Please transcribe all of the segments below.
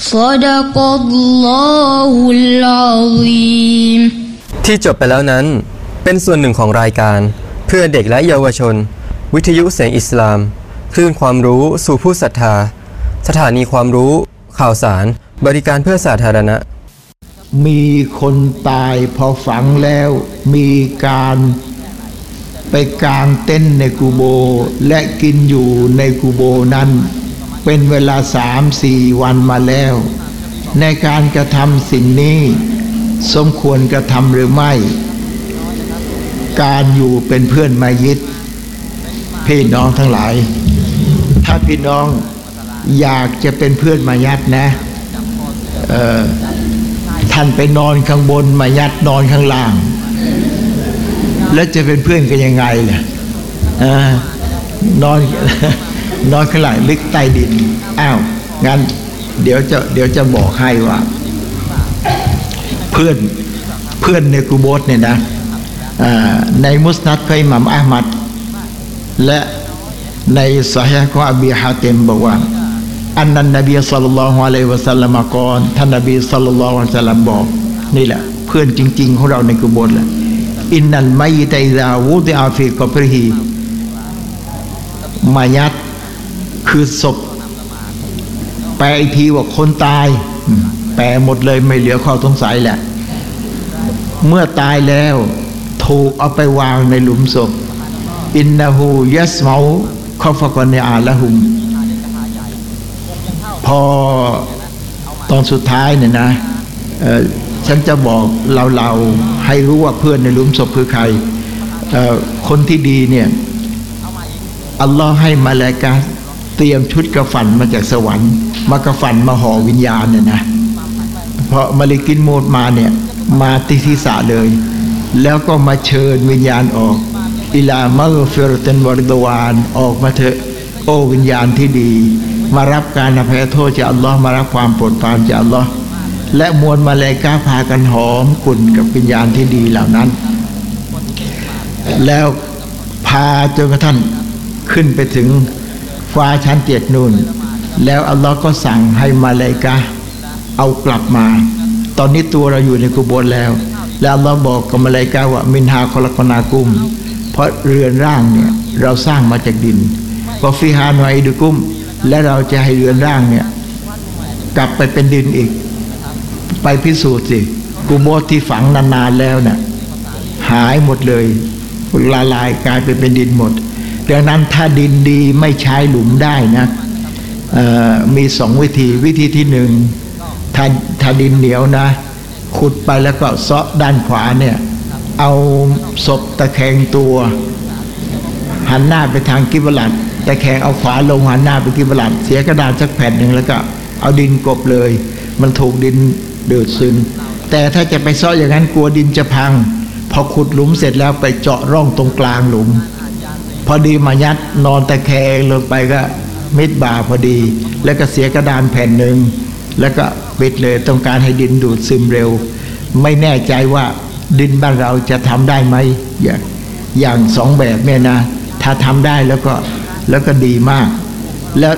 Sadaqallahul Azim ที่จบไปแล้วนั้นเป็นส่วนหนึ่งของรายการเพื่อเด็กและเยาวชนวิทยุเสียงอิสลามคลื่นความรู้สู่ผู้ศรัทธาสถานีความรู้ข่าวสารบริการเพื่อสาธารณะมีคนตายพอฝังแล้วมีการไปกางเต็นท์ในกุโบและกินอยู่ในกุโบนั้นเป็นเวลา3-4 วันมาแล้วในการกระทำสิ่งนี้สมควรกระทำหรือไม่การอยู่เป็นเพื่อนมัยยิตพี่น้องทั้งหลายถ้าพี่น้องอยากจะเป็นเพื่อนมัยยิตนะท่านไปนอนข้างบนมัยยิตนอนข้างล่างแล้วจะเป็นเพื่อนกันยังไงล่ะนอนข้างล่างลึกใต้ดินอ้าวงั้นเดี๋ยวจะบอกให้ว่าเพื่อนในกุโบสเนี่ยนะในมุสนัดของอิหม่ามอะห์มัดและในซอฮีฮ์ของอบีฮาติมบอกว่าอันนั้นนบีศ็อลลัลลอฮุอะลัยฮิวะซัลลัมกล่าวท่านนบีศ็อลลัลลอฮุอะลัยฮิวะซัลลัมบอกนี่แหละเพื่อนจริงๆของเราในกุโบสแหละอินนัลมัยยิตอิซาวุดิอะฟีกับริฮิมายัดคือศพแปลอีกทีว่าคนตายแปลหมดเลยไม่เหลือข้อสงสัยแหละเมื่อตายแล้วถูกเอาไปวางในหลุมศพอินนะฮูยัสเมาคอฟะกอนอาละหุมพอตอนสุดท้ายเนี่ยนะฉันจะบอกเราให้รู้ว่าเพื่อนในหลุมศพคือใครคนที่ดีเนี่ยอัลลอฮ์ให้มาลาอิกะฮ์เตรียมชุดกะฟันมาจากสวรรค์มากะฟันมาห่อวิญญาณเนี่ยนะเพราะมาลิกินโมดมาเนี่ยมาที่ศีรษะเลยแล้วก็มาเชิญวิญญาณออกอิลามัฆฟิรตันวะริฎวานออกมาเถอะโอ้วิญญาณที่ดีมารับการอภัยโทษจากอัลลอฮ์มารับความโปรดปรานจากอัลลอฮ์และมวลมาลาอิกะฮ์พากันหอมกลุ่นกับวิญญาณที่ดีเหล่านั้นแล้วพาจนกระทั่งขึ้นไปถึงฟ้าชั้น7นู่นแล้วอัลลอฮ์ก็สั่งให้มาลาอิกะฮ์เอากลับมาตอนนี้ตัวเราอยู่ในกุโบร์แล้วอัลลอฮ์บอกกับมาลาอิกะฮ์ว่ามินฮาคอลักนากุมเพราะเรือนร่างเนี่ยเราสร้างมาจากดินว่าฟิฮานุอิดุกุมและเราจะให้เรือนร่างเนี่ยกลับไปเป็นดินอีกไปพิสูจน์สิกุโบร์ที่ฝังนานๆแล้วเนี่ยหายหมดเลยละลายกลายไปเป็นดินหมดดังนั้นถ้าดินดีไม่ใช้หลุมได้นะมี2 วิธีที่1ถ้าดินเหนียวนะขุดไปแล้วก็เซาะด้านขวาเนี่ยเอาศพตะแคงตัวหันหน้าไปทางกิบลัดตะแคงเอาขวาลงหันหน้าไปกิบลัดเสียกระดาษสักแผ่นหนึ่งแล้วก็เอาดินกบเลยมันถูกดินดูดซึมแต่ถ้าจะไปเซาะอย่างนั้นกลัวดินจะพังพอขุดหลุมเสร็จแล้วไปเจาะร่องตรงกลางหลุมพอดีมายัดนอนตะแคงลงไปก็มิดบ่าพอดีแล้วก็เสียกระดานแผ่นหนึ่งแล้วก็ปิดเลยต้องการให้ดินดูดซึมเร็วไม่แน่ใจว่าดินบ้านเราจะทำได้ไหมอย่าง2 แบบเนี่ยนะถ้าทำได้แล้วก็ดีมากแล้ว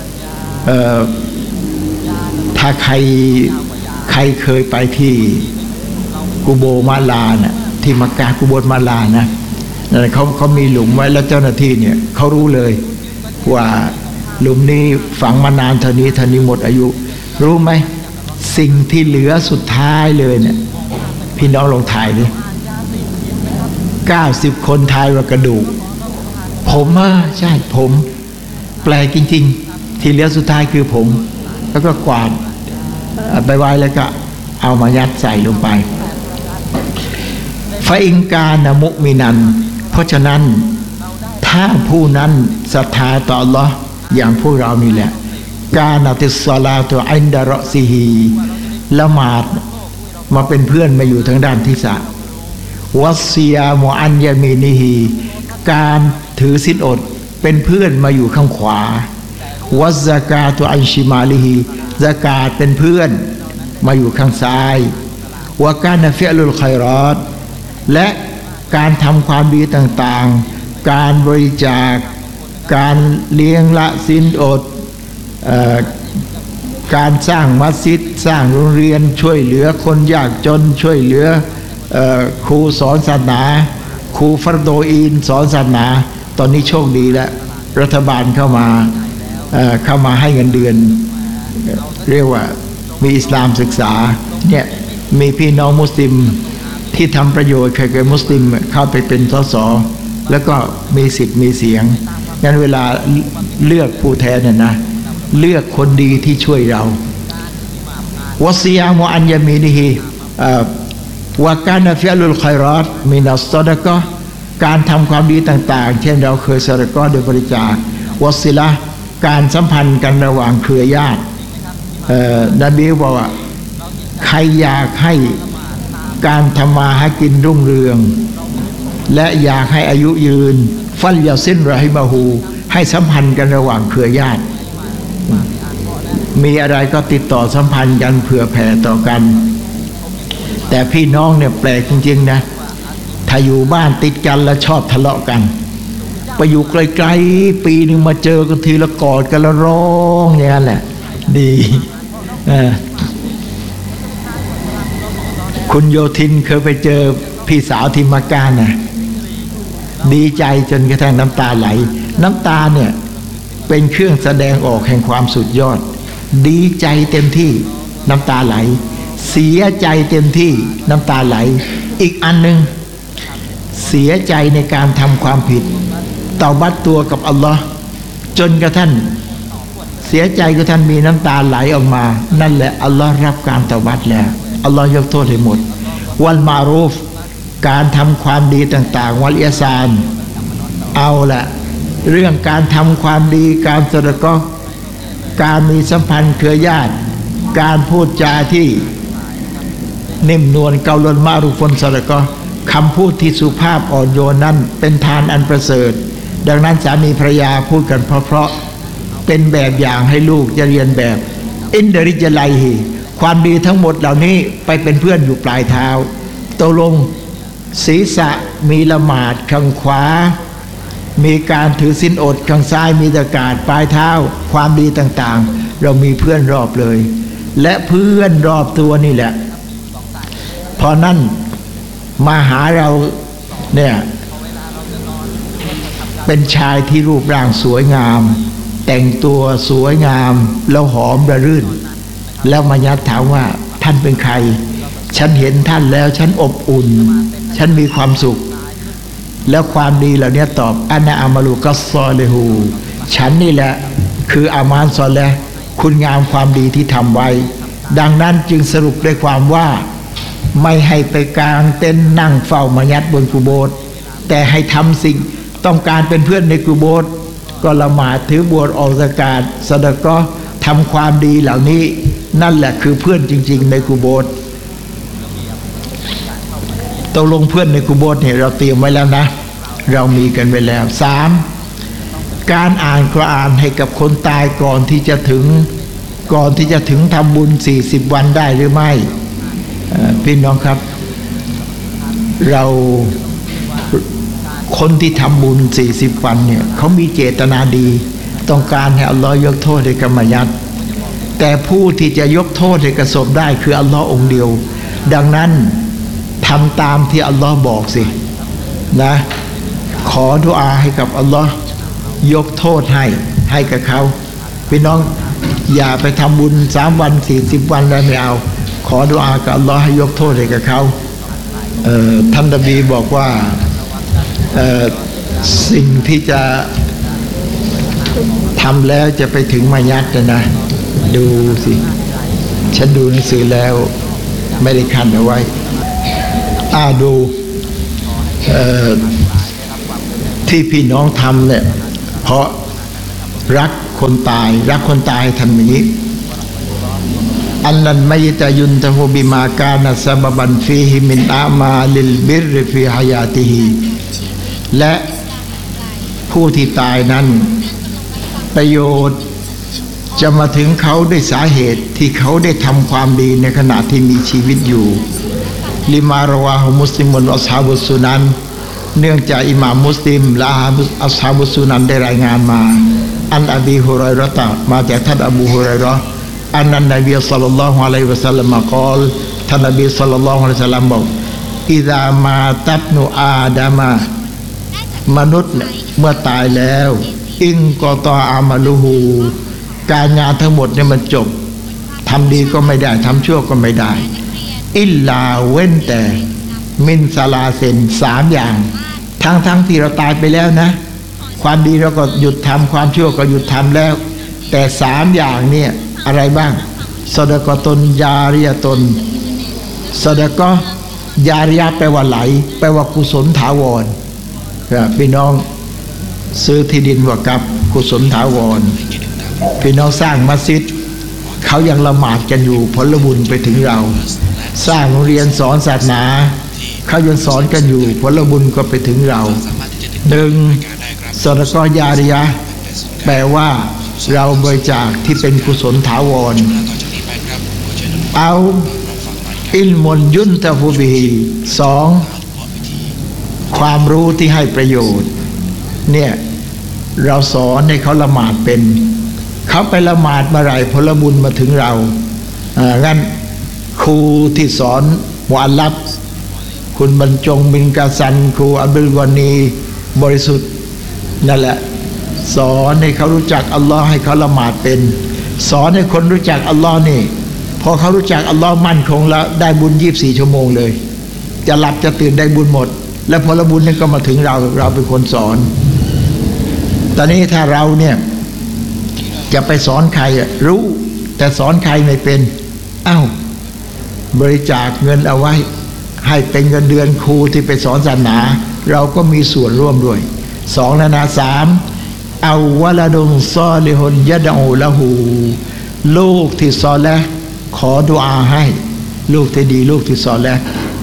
ถ้าใครเคยไปที่กุโบมาลานะที่มักกะกุโบมาลานะเขามีหลุมไว้แล้วเจ้าหน้าที่เนี่ยเขารู้เลยว่าหลุมนี้ฝังมานานเท่านี้หมดอายุรู้ไหมสิ่งที่เหลือสุดท้ายเลยเนี่ยพี่น้องลองถ่ายดิ90 คนทายว่ากระดูกผมใช่ผมแปลกจริงๆที่เหลือสุดท้ายคือผมแล้วก็กวาดไปไว้แล้วก็เอามายัดใส่ลงไปฟาอิงกานะมุมินันเพราะฉะนั้นถ้าผู้นั้นศรัทธาต่ออัลเลาะห์อย่างพวกเรานี่แหละกานะติสศอลาตุอินดะรอซิฮีละหมาดมาเป็นเพื่อนมาอยู่ทางด้านที่สะวัสซิยามุอันยามีนิฮีการถือศีลอดเป็นเพื่อนมาอยู่ข้างขวาวัซซะกาตุอันชิมาลิฮีซะกาตเป็นเพื่อนมาอยู่ข้างซ้ายวะกานะฟิอลุลค็อยรอตและการทำความดีต่างๆการบริจาคการเลี้ยงละศีลอดการสร้างมัสยิดสร้างโรงเรียนช่วยเหลือคนยากจนช่วยเหลือครูสอนศาสนาครูฟัรโดอีนสอนศาสนาตอนนี้โชคดีแล้วรัฐบาลเข้ามาให้เงินเดือนเรียกว่ามีอิสลามศึกษาเนี่ยมีพี่น้องมุสลิมที่ทำประโยชน์แก่มุสลิมเข้าไปเป็นสสแล้วก็มีสิทธิ์มีเสียงงั้นเวลาเลือกผู้แทนเนี่ยนะเลือกคนดีที่ช่วยเราวะซิยามุอันยามีนิฮิวะกานะฟิอัลุลค็อยรอตมินัสซอดะกะห์การทำความดีต่างๆเช่นเราเคยซอดะกอฮ์โดยบริจาควะซิละห์การสัมพันธ์กันระหว่างเครือญาตินบีบอกว่าใครอยากให้การทำมาหากินรุ่งเรืองและอยากให้อายุยืนฟัลยาซินรอฮิมะฮูให้สัมพันธ์กันระหว่างเครือญาติมีอะไรก็ติดต่อสัมพันธ์กันเผื่อแผ่ต่อกันแต่พี่น้องเนี่ยแปลกจริงๆนะถ้าอยู่บ้านติดกันแล้วชอบทะเลาะกันไปอยู่ไกลๆปีหนึ่งมาเจอกันทีละกอดกันแล้วร้องอย่างนั้นแหละดีคุณโยธินเคยไปเจอพี่สาวที่มักกะฮ์นะดีใจจนกระทั่งน้ำตาไหลน้ำตาเนี่ยเป็นเครื่องแสดงออกแห่งความสุดยอดดีใจเต็มที่น้ำตาไหลเสียใจเต็มที่น้ำตาไหลอีกอันหนึ่งเสียใจในการทำความผิดเตาบัตตัวกับอัลลอฮ์จนกระทั่งเสียใจกระทั่งมีน้ำตาไหลออกมานั่นแหละอัลลอฮ์รับการเตาบัตแล้วอัลลอฮ์ยกโทษให้หมดวัลมารูฟการทำความดีต่างๆวัลอิฮซานเอาละเรื่องการทำความดีการซอดะกอฮ์การมีสัมพันธ์เครือญาติการพูดจาที่นิ่มนวลเกาลนมารุฟนซอดะกอฮ์คำพูดที่สุภาพอ่อนโยนนั้นเป็นทานอันประเสริฐดังนั้นสามีภรรยาพูดกันเพราะเป็นแบบอย่างให้ลูกจะเรียนแบบอินเดริจไลฮีความดีทั้งหมดเหล่านี้ไปเป็นเพื่อนอยู่ปลายเท้าตกลงศีรษะมีละหมาดข้างขวามีการถือศีลอดข้างซ้ายมีตะกาศปลายเท้าความดีต่างๆเรามีเพื่อนรอบเลยและเพื่อนรอบตัวนี่แหละพอนั่นมาหาเราเนี่ยเป็นชายที่รูปร่างสวยงามแต่งตัวสวยงามแล้วหอมระรื่นแล้วมายัดถามว่าท่านเป็นใครฉันเห็นท่านแล้วฉันอบอุ่นฉันมีความสุขแล้วความดีเหล่านี้ตอบอันนะอามาลูกัสซอลิฮูฉันนี่แหละคืออามานซอเลห์คุณงามความดีที่ทำไว้ดังนั้นจึงสรุปได้ความว่าไม่ให้ไปกางเต็นท์นั่งเฝ้ามายัดบนกุโบร์แต่ให้ทำสิ่งต้องการเป็นเพื่อนในกุโบร์ก็ละหมาดถือบวชออกซะกาตซอดะกอฮ์ทำความดีเหล่านี้นั่นแหละคือเพื่อนจริงๆในกุโบร์ตกลงเพื่อนในกุโบร์เนี่ยเราเตรียมไว้แล้วนะเรามีกันไว้แล้ว3การอ่านกุรอานให้กับคนตายก่อนที่จะถึงทำบุญ40วันได้หรือไม่พี่น้องครับเราคนที่ทำบุญ40วันเนี่ยเขามีเจตนาดีต้องการให้อัลลอฮ์ยกโทษให้กับมัยัดแต่ผู้ที่จะยกโทษให้กับศพได้คืออัลลอฮ์องเดียวดังนั้นทำตามที่อัลลอฮ์บอกสินะขอดุอาให้กับอัลลอฮ์ยกโทษให้กับเขาพี่น้องอย่าไปทำบุญ3วัน40วันแล้วไม่เอาขอดุอากับอัลลอฮ์ให้ยกโทษให้กับเขาท่านนบีบอกว่าสิ่งที่จะทำแล้วจะไปถึงมัยัดนะดูสิฉันดูหนังสือแล้วไม่ได้คันเอาไว้ดูที่พี่น้องทำเนี่ยเพราะรักคนตายทำอย่างนี้อันนั้นไม่จะยุนตะฮูบิมาการนัสบบันฟีฮิมินอามาลิลบิรฟีฮายาติฮีและผู้ที่ตายนั้นประโยชน์จะมาถึงเขาด้วยสาเหตุที่เขาได้ทำความดีในขณะที่มีชีวิตอยู่ลิมารวาฮุมุสลิมุนอัศฮาบุสุนันเนื่องจากอิหม่ามมุสลิมและอัศฮาบุสุนันได้รายงานมาอันอบีฮุรอยเราะห์มาจากท่านอบูฮุรอยเราะห์อันนั้นนบีศ็อลลัลลอฮุอะลัยฮิวะซัลลัมกล่าวท่านนบีศ็อลลัลลอฮุอะลัยฮิวะซัลลัมบอกอิซามาตับนุอาดามะมนุษย์เมื่อตายแล้วอินกอตออามาลูฮูการงานทั้งหมดเนี่ยมันจบทำดีก็ไม่ได้ทำชั่วก็ไม่ได้อิลลาเว้นแต่มินซาลาเซน3อย่างทั้งที่เราตายไปแล้วนะความดีเราก็หยุดทำความชั่วก็หยุดทำแล้วแต่3อย่างเนี่ยอะไรบ้างซอดะกอตนยาริยตนซอดะกอยาริยะแปลว่าไหลแปลว่ากุศลถาวรพี่น้องซื้อที่ดินว่ากับกุศลถาวรพี่น้องสร้างมัสยิดเขายังละหมาดกันอยู่ผลบุญไปถึงเราสร้างโรงเรียนสอนศาสนาเขายังสอนกันอยู่ผลบุญก็ไปถึงเรา1ซอดะกอยาริยะแปลว่าเราบริจาคที่เป็นกุศลถาวรเอาอิลมุนยุนตะฟูบี2ความรู้ที่ให้ประโยชน์เนี่ยเราสอนให้เขาละหมาดเป็นเขาไปละหมาดเมื่อไหร่ผลบุญมาถึงเรางั้นครูที่สอนมุอัลลัฟคุณบรรจงบินกาซันครูอับดุลกอนีบริสุทธิ์นั่นแหละสอนให้เขารู้จักอัลลอฮ์ให้เขาละหมาดเป็นสอนให้คนรู้จักอัลลอฮ์นี่พอเขารู้จักอัลลอฮ์มั่นคงแล้วได้บุญ24 ชั่วโมงเลยจะหลับจะตื่นได้บุญหมดและผลบุญนี่ก็มาถึงเราเป็นคนสอนตอนนี้ถ้าเราเนี่ยจะไปสอนใครรู้แต่สอนใครไม่เป็นบริจาคเงินเอาไว้ให้เป็นเงินเดือนครูที่ไปสอนศาสนาเราก็มีส่วนร่วมด้วย2แล้วนะ3เอาวะลาดุนซอลิฮุนยะดอูละหูลูกที่ซอและขอดุอาให้ลูกที่ดีลูกที่ซอและ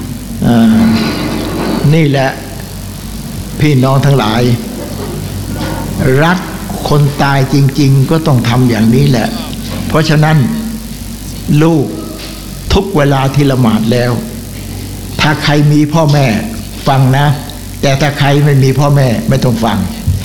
นี่แหละพี่น้องทั้งหลายรักคนตายจริงๆก็ต้องทำอย่างนี้แหละเพราะฉะนั้นลูกทุกเวลาที่ละหมาดแล้วถ้าใครมีพ่อแม่ฟังนะแต่ถ้าใครไม่มีพ่อแม่ไม่ต้องฟัง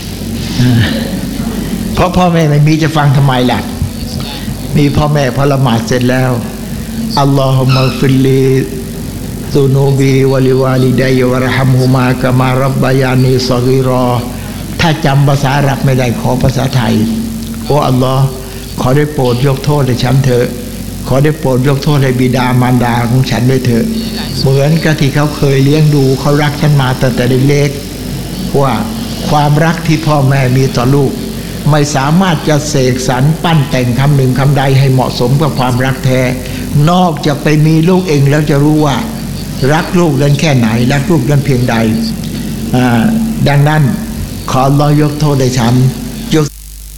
เพราะพ่อแม่ไม่มีจะฟังทำไมล่ะมีพ่อแม่พอละหมาดเสร็จแล้วอัลลอฮุมะฟิลลีซุนูบีวะลิวาลิดัยวะรฮัมฮุมากะมารับบายานีศอกีรอถ้าจำภาษาอาหรับไม่ได้ขอภาษาไทยโอ้อัลลอฮ์ขอได้โปรดยกโทษให้ฉันเถอะขอได้โปรดยกโทษให้บิดามารดาของฉันด้วยเถอะเหมือนกับที่เขาเคยเลี้ยงดูเขารักฉันมาตั้งแต่เล็กๆว่าความรักที่พ่อแม่มีต่อลูกไม่สามารถจะเสกสรรปั้นแต่งคำหนึ่งคำใดให้เหมาะสมกับความรักแท้นอกจากไปมีลูกเองแล้วจะรู้ว่ารักลูกนั้นแค่ไหนรักลูกนั้นเพียงใดดังนั้นขออัลเลาะห์ยกโทษให้ฉันยก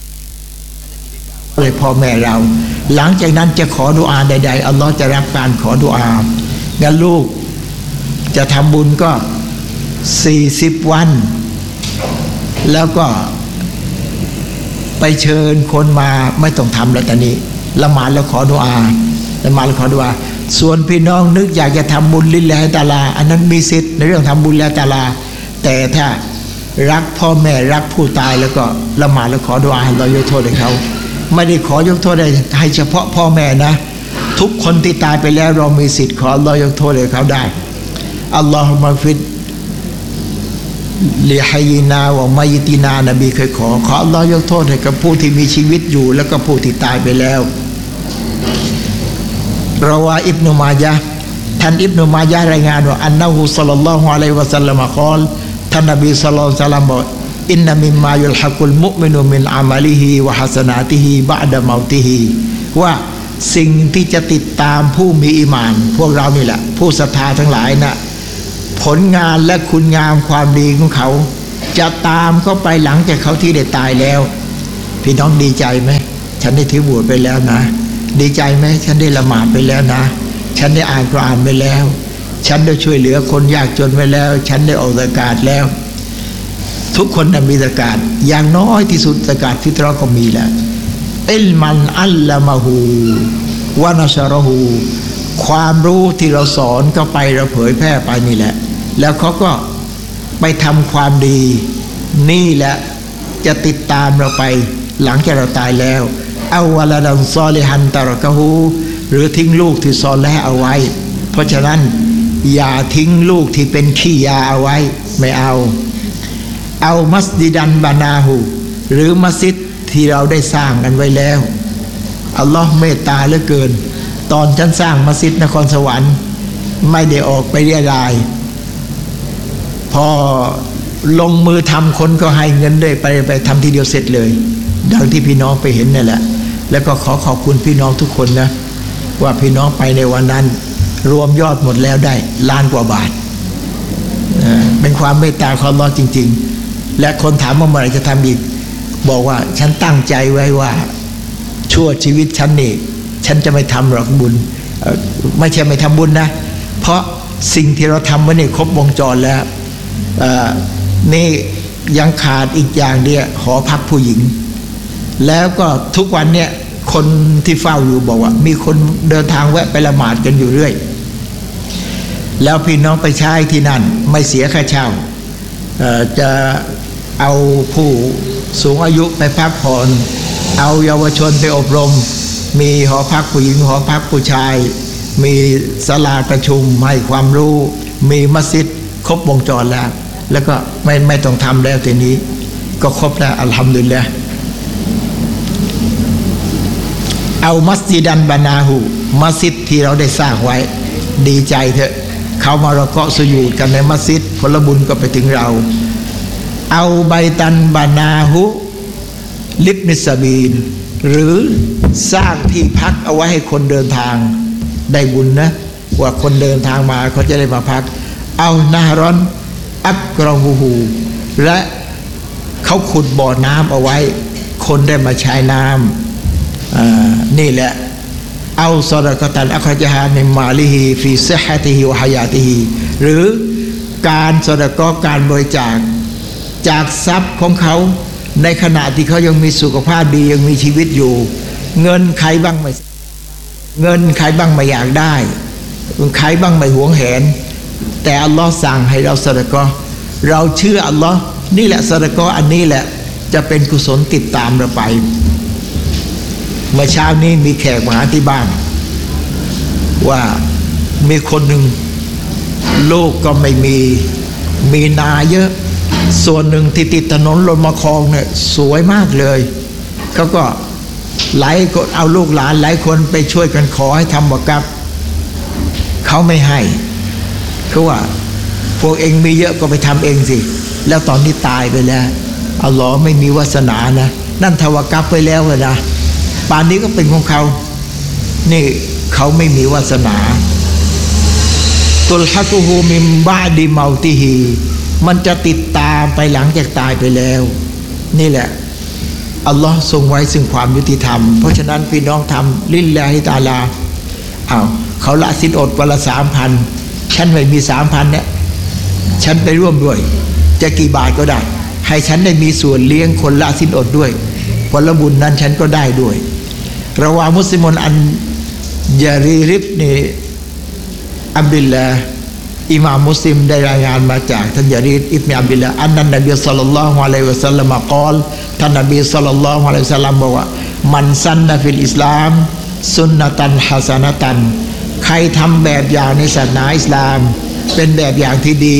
เลยพ่อแม่เราหลังจากนั้นจะขอดุอาใดๆอัลเลาะห์จะรับการขอดุอางั้นลูกจะทำบุญก็40 วันแล้วก็ไปเชิญคนมาไม่ต้องทำแล้วตอนนี้ละหมาดแล้วขอดุอาละหมาดแล้วขอดุอาส่วนพี่น้องนึกอยากจะทำบุญลิลลาฮิตะอาลาอันนั้นมีสิทธิ์ในเรื่องทำบุญลิลลาฮิตะอาลาแต่ถ้ารักพ่อแม่รักผู้ตายแล้วก็ละหมาดแล้วขอดุอาเรายกโทษให้เขาไม่ได้ขอยกโทษให้เฉพาะพ่อแม่นะทุกคนที่ตายไปแล้วเรามีสิทธิ์ขอเรายกโทษให้เขาได้อัลลอฮุมะฟิดลิฮัยนาวะมัยตินานบีเคยขออัลลอฮ์ยกโทษให้กับผู้ที่มีชีวิตอยู่แล้วก็ผู้ที่ตายไปแล้วราวาอิบนุมายะห์ท่านอิบนุมายะห์รายงานว่าอันนะฮูศ็อลลัลลอฮุอะลัยฮิวะซัลลัมกล่าวท่านนบีศ็อลลัลลอฮุอะลัยฮิวะซัลลัมบอกอินนะมิมมายุลฮักุลมุมินุมินอามัลิฮิวะฮัสนาติฮิบะอ์ดะเมาติฮิว่าสิ่งที่จะติดตามผู้มีอีหม่านพวกเรานี่แหละผู้ศรัทธาทั้งหลายนะผลงานและคุณงามความดีของเขาจะตามเข้าไปหลังจากเขาที่ได้ตายแล้วพี่น้องดีใจไหมฉันได้ถือบุญไปแล้วนะดีใจไหมฉันได้ละหมาดไปแล้วนะฉันได้อ่านกุรอานไปแล้วฉันได้ช่วยเหลือคนยากจนไปแล้วฉันได้ออกซะกาตแล้วทุกคนน่ะมีซะกาตอย่างน้อยที่สุดซะกาตฟิตเราะห์ก็มีแล้วอิลมันอัลละมะฮูวะนัชรอฮูความรู้ที่เราสอนก็ไปเราเผยแพร่ไปนี่แหละแล้วเขาก็ไปทำความดีนี่แหละจะติดตามเราไปหลังจากเราตายแล้วเอาวะละดันซอลิฮันตะรกะฮูหรือทิ้งลูกที่ซอลิห์เอาไว้เพราะฉะนั้นอย่าทิ้งลูกที่เป็นขี้ยาเอาไว้ไม่เอามัสยิดันบานาหูหรือมัสยิดที่เราได้สร้างกันไว้แล้วอัลลอฮ์เมตตาเหลือเกินตอนฉันสร้างมัสยิดนครสวรรค์ไม่ได้ออกไปเรียรายพอลงมือทำคนก็ให้เงินด้วยไปทำทีเดียวเสร็จเลยดังที่พี่น้องไปเห็นนั่นแหละแล้วก็ขอบคุณพี่น้องทุกคนนะว่าพี่น้องไปในวันนั้นรวมยอดหมดแล้วได้ล้านกว่าบาทเป็นความเมตตาของอัลเลาะห์จริงๆและคนถามว่าเมื่อไหร่จะทำอีกบอกว่าฉันตั้งใจไว้ว่าชั่วชีวิตฉันนี่ฉันจะไม่ทำหรอกบุญไม่ใช่ไม่ทำบุญนะเพราะสิ่งที่เราทำไว้นี่ครบวงจรแล้วนี่ยังขาดอีกอย่างเดียวหอพักผู้หญิงแล้วก็ทุกวันเนี่ยคนที่เฝ้าอยู่บอกว่ามีคนเดินทางแวะไปละหมาดกันอยู่เรื่อยแล้วพี่น้องไปใช้ที่นั่นไม่เสียค่าเช่าจะเอาผู้สูงอายุไปพักผ่อนเอาเยาวชนไปอบรมมีหอพักผู้หญิงหอพักผู้ชายมีศาลาประชุมให้ความรู้มีมัสยิดครบวงจรแล้วก็ไม่ต้องทำแล้วทีนี้ก็ครบแล้วอัลฮัมดุลิลละห์เอามัสยิดันบานาหูมัสยิดที่เราได้สร้างไว้ดีใจเถอะเขามารอเกาะสุญูดกันในมัสยิดผลบุญก็ไปถึงเราเอาไบตันบานาหูลิบนิสบีนหรือสร้างที่พักเอาไว้ให้คนเดินทางได้บุญนะว่าคนเดินทางมาเขาจะได้มาพักเอานาฮรอนอักรอหูและเขาขุดบ่อน้ำเอาไว้คนได้มาใช้น้ำนี่แหละเอาซอดะกะตันอัครจฮามิมาลิฮีฟีซิฮะติฮิวะฮายาติฮิหรือการซอดะกอการบริจาคจากทรัพย์ของเขาในขณะที่เขายังมีสุขภาพดียังมีชีวิตอยู่เงินใครบ้างไม่อยากได้ใครบ้างไม่หวงแหนแต่อัลลอฮ์สั่งให้เราซอดะกอเราเชื่ออัลลอฮ์นี่แหละซอดะกออันนี้แหละจะเป็นกุศลติดตามเราไปเมื่อเช้านี้มีแขกมาหาที่บ้านว่ามีคนหนึ่งลูกก็ไม่มีนาเยอะส่วนหนึ่งที่ติดถนนลงมาคลองเนี่ยสวยมากเลยเขาก็หลายคนเอาลูกหลานหลายคนไปช่วยกันขอให้ทำวะกับเขาไม่ให้เขาว่าพวกเองมีเยอะก็ไปทำเองสิแล้วตอนนี้ตายไปแล้วอัลลอฮ์ไม่มีวาสนานะนั่นทวะกับไปแล้วเลยนะป่านนี้ก็เป็นของเขานี่เขาไม่มีวาสนาตุลฮักุฮูมิมบาดิเมาติฮีมันจะติดตามไปหลังจากตายไปแล้วนี่แหละอัลลอฮ์ทรงไว้ซึ่งความยุติธรรมเพราะฉะนั้นพี่น้องทำลิลลาฮิตะอาลาเขาละสินอดวันละ 3,000 ฉันไม่มี 3,000 เนี่ยฉันไปร่วมด้วยจะกี่บาทก็ได้ให้ฉันได้มีส่วนเลี้ยงคนละสินอดด้วยผลบุญนั้นฉันก็ได้ด้วยระหว่างมุสลิมอันยารีริบนี่อับดุลลาห์อิหม่ามมุสลิมได้รายงานมาจากท่านยารีดอิบนุอับดุลลาห์อันนั้นนบีศ็อลลัลลอฮุอะลัยฮิวะซัลลัมกล่าวท่านนบีศ็อลลัลลอฮุอะลัยฮิวะซัลลัมบอกว่ามันซันนะฟิลอิสลามซุนนะตันฮะซะนะตันใครทำแบบอย่างในศาสนาอิสลามเป็นแบบอย่างที่ดี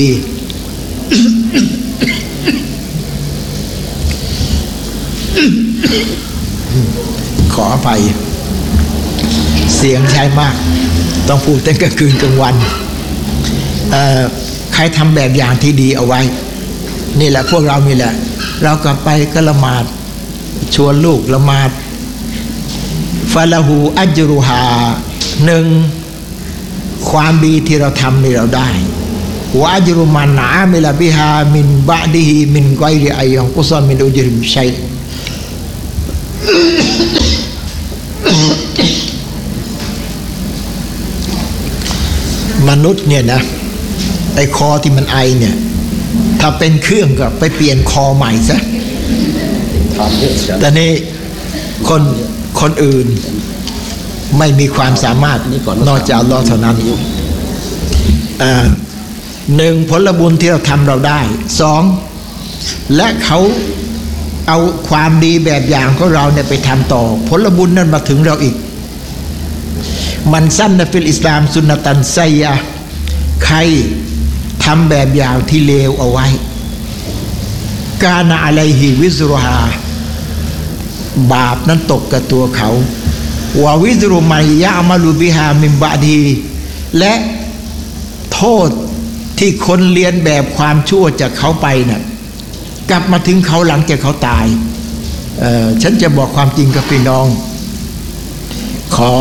ขออภัยเสียงใช้มากต้องพูดตั้งกลางคืนกลางวันใครทำแบบอย่างที่ดีเอาไว้นี่แหละพวกเรานี่แหละเรากลับไปก็ละหมาดชวนลูกละหมาดฟะละหูอัจรุฮาหนึ่งความดีที่เราทำนี่เราได้วะอัจรุมันอามิลบิฮามินบะดิฮิมินกอยริอัยยองกุซามินอุจริมชัยมนุษย์เนี่ยนะไอ้คอที่มันไอเนี่ยถ้าเป็นเครื่องก็ไปเปลี่ยนคอใหม่ซะแต่นี่คนอื่นไม่มีความสามารถนอกจากอัลเลาะห์เท่านั้นหนึ่งผลบุญที่เราทำเราได้สองและเขาเอาความดีแบบอย่างของเราเนี่ยไปทำต่อผลบุญนั้นมาถึงเราอีกมันสั้นนะฟิลอิสลามสุนนะตันไซยะใครทำแบบอย่างที่เลวเอาไว้กานะอะลัยฮิวิซรุฮาบาปนั้นตกกับตัวเขาวะวิซรุมัยยะมาลุบิฮามินบะดีและโทษที่คนเรียนแบบความชั่วจากเขาไปน่ะกลับมาถึงเขาหลังจากเขาตายฉันจะบอกความจริงกับพี่น้องขอ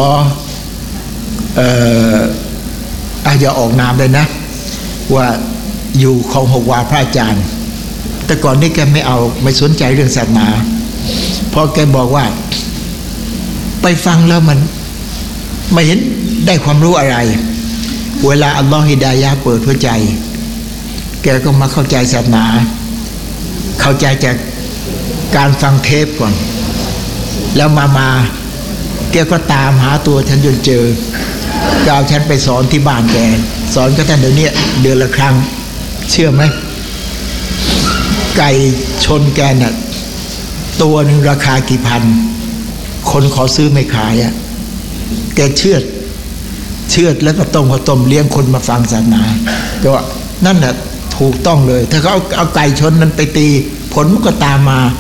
อย่าออกนามเลยนะว่าอยู่ของหกวาพระอาจารย์แต่ก่อนนี้แกไม่สนใจเรื่องศาสนาเพราะแกบอกว่าไปฟังแล้วมันไม่เห็นได้ความรู้อะไรเวลาอัลลอฮฺฮิดายะห์เปิดหัวใจแกก็มาเข้าใจศาสนาเข้าใจจากการฟังเทปก่อนแล้วมาแกก็ตามหาตัวฉันจนเจอก็เอาฉันไปสอนที่บ้านแกสอนก็ท่านเดี๋ยวนี้เดือนละครั้งเชื่อไหมไก่ชนแกน่ะตัวหนึ่งราคากี่พันคนขอซื้อไม่ขายอ่ะแกเชือดแล้วก็ต้มเลี้ยงคนมาฟังศาสนาก็ว่านั่นน่ะถูกต้องเลยถ้าเขาเอาไก่ชนนั้นไปตีผลมันก็ตามมา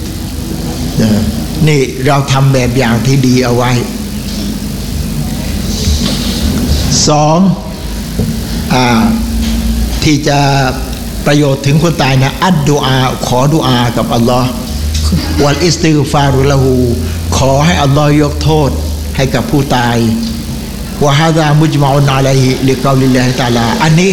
นี่เราทำแบบอย่างที่ดีเอาไว้สองที่จะประโยชน์ถึงคนตายนะอัดดุอาขอดุอากับอัลลอฮ์วัลอิสติฆฟารุละหูขอให้อัลลอฮ์ยกโทษให้กับผู้ตายวะฮาซามุจมะอุนอะลัยฮิลิกอลิลลาฮิตะอาลาอันนี้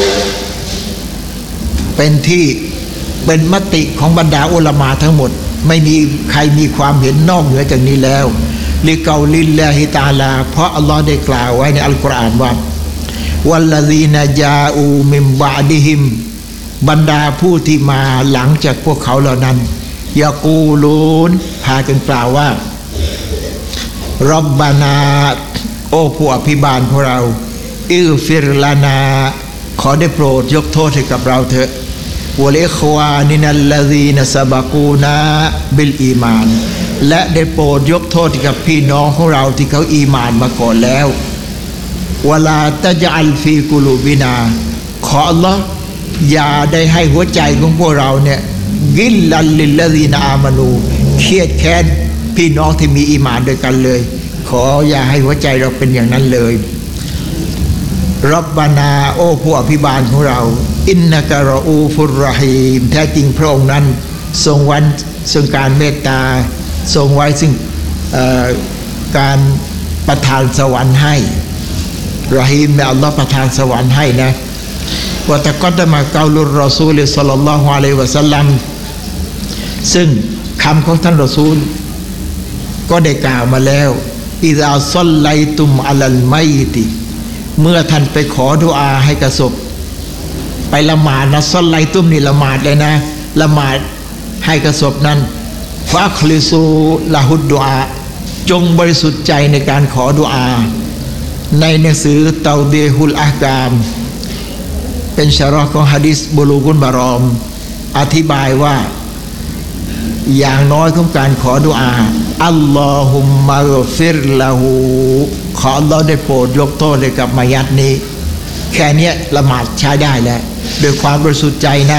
เป็นมติของบรรดาอุลามะทั้งหมดไม่มีใครมีความเห็นนอกเหนือจากนี้แล้วลิกอลิลลาฮิตะอาลาเพราะอัลลอฮ์ได้กล่าวไว้ในอัลกุรอานว่าวัลลซีนะจาอูมิมบะดิฮิมบรรดาผู้ที่มาหลังจากพวกเขาเหล่านั้นยากูลูนพากันกล่าวว่าร็อบบานาโอ้ผู้อภิบาลของเราอิฆฟิรลานาขอได้โปรดยกโทษให้กับเราเถอะวะลิฆวานินัลลซีนะซะบะกูนาบิลอีมานและได้โปรดยกโทษให้กับพี่น้องของเราที่เขาอีมานมาก่อนแล้ววะลาตะญัลฟีกุลูบินาขออัลลอฮ์อย่าได้ให้หัวใจของพวกเราเนี่ยกิลลัลลิลลซีนะอามานูเครียดแค้นพี่น้องที่มีอีหม่านด้วยกันเลยขออย่าให้หัวใจเราเป็นอย่างนั้นเลยรับบานาโอ้ผู้อภิบาลของเราอินนะกะรออูฟุรเราะฮีมแท้จริงพระองค์นั้นทรงวันทรงการเมตตาทรงไว้ซึ่งการประทานสวรรค์ให้รอฮีมเนี่ยอัลลอฮ์ประทานสวรรค์ให้นะวะตะกอดดะมะกอลุรรอซูลศ็อลลัลลอฮุอะลัยฮิวะซัลลัมซึ่งคำของท่านรอซูลก็ได้กล่าวมาแล้วอิซาศ็อลไลตุมอะลัลมัยติเมื่อท่านไปขอดุอาให้กับศพไปละหมาดนะศ็อลไลตุมนี่ละหมาดเลยนะละหมาดให้กับศพนั้นฟะคลิซูละฮุดดุอาจงบริสุทธิ์ใจในการขอดุอาในหนังสือเตาเดฮุลอะห์กามเป็นชะรอห์ของหะดีษบุลูกุลมารอมอธิบายว่าอย่างน้อยของการขอดุอาอัลลอฮุมมะฆฟิรละหูขออัลลอฮ์ได้โปรดยกโทษให้กับมัยยัตนี้แค่นี้ละหมาดใช้ได้แล้วโดยความบริสุทธิ์ใจนะ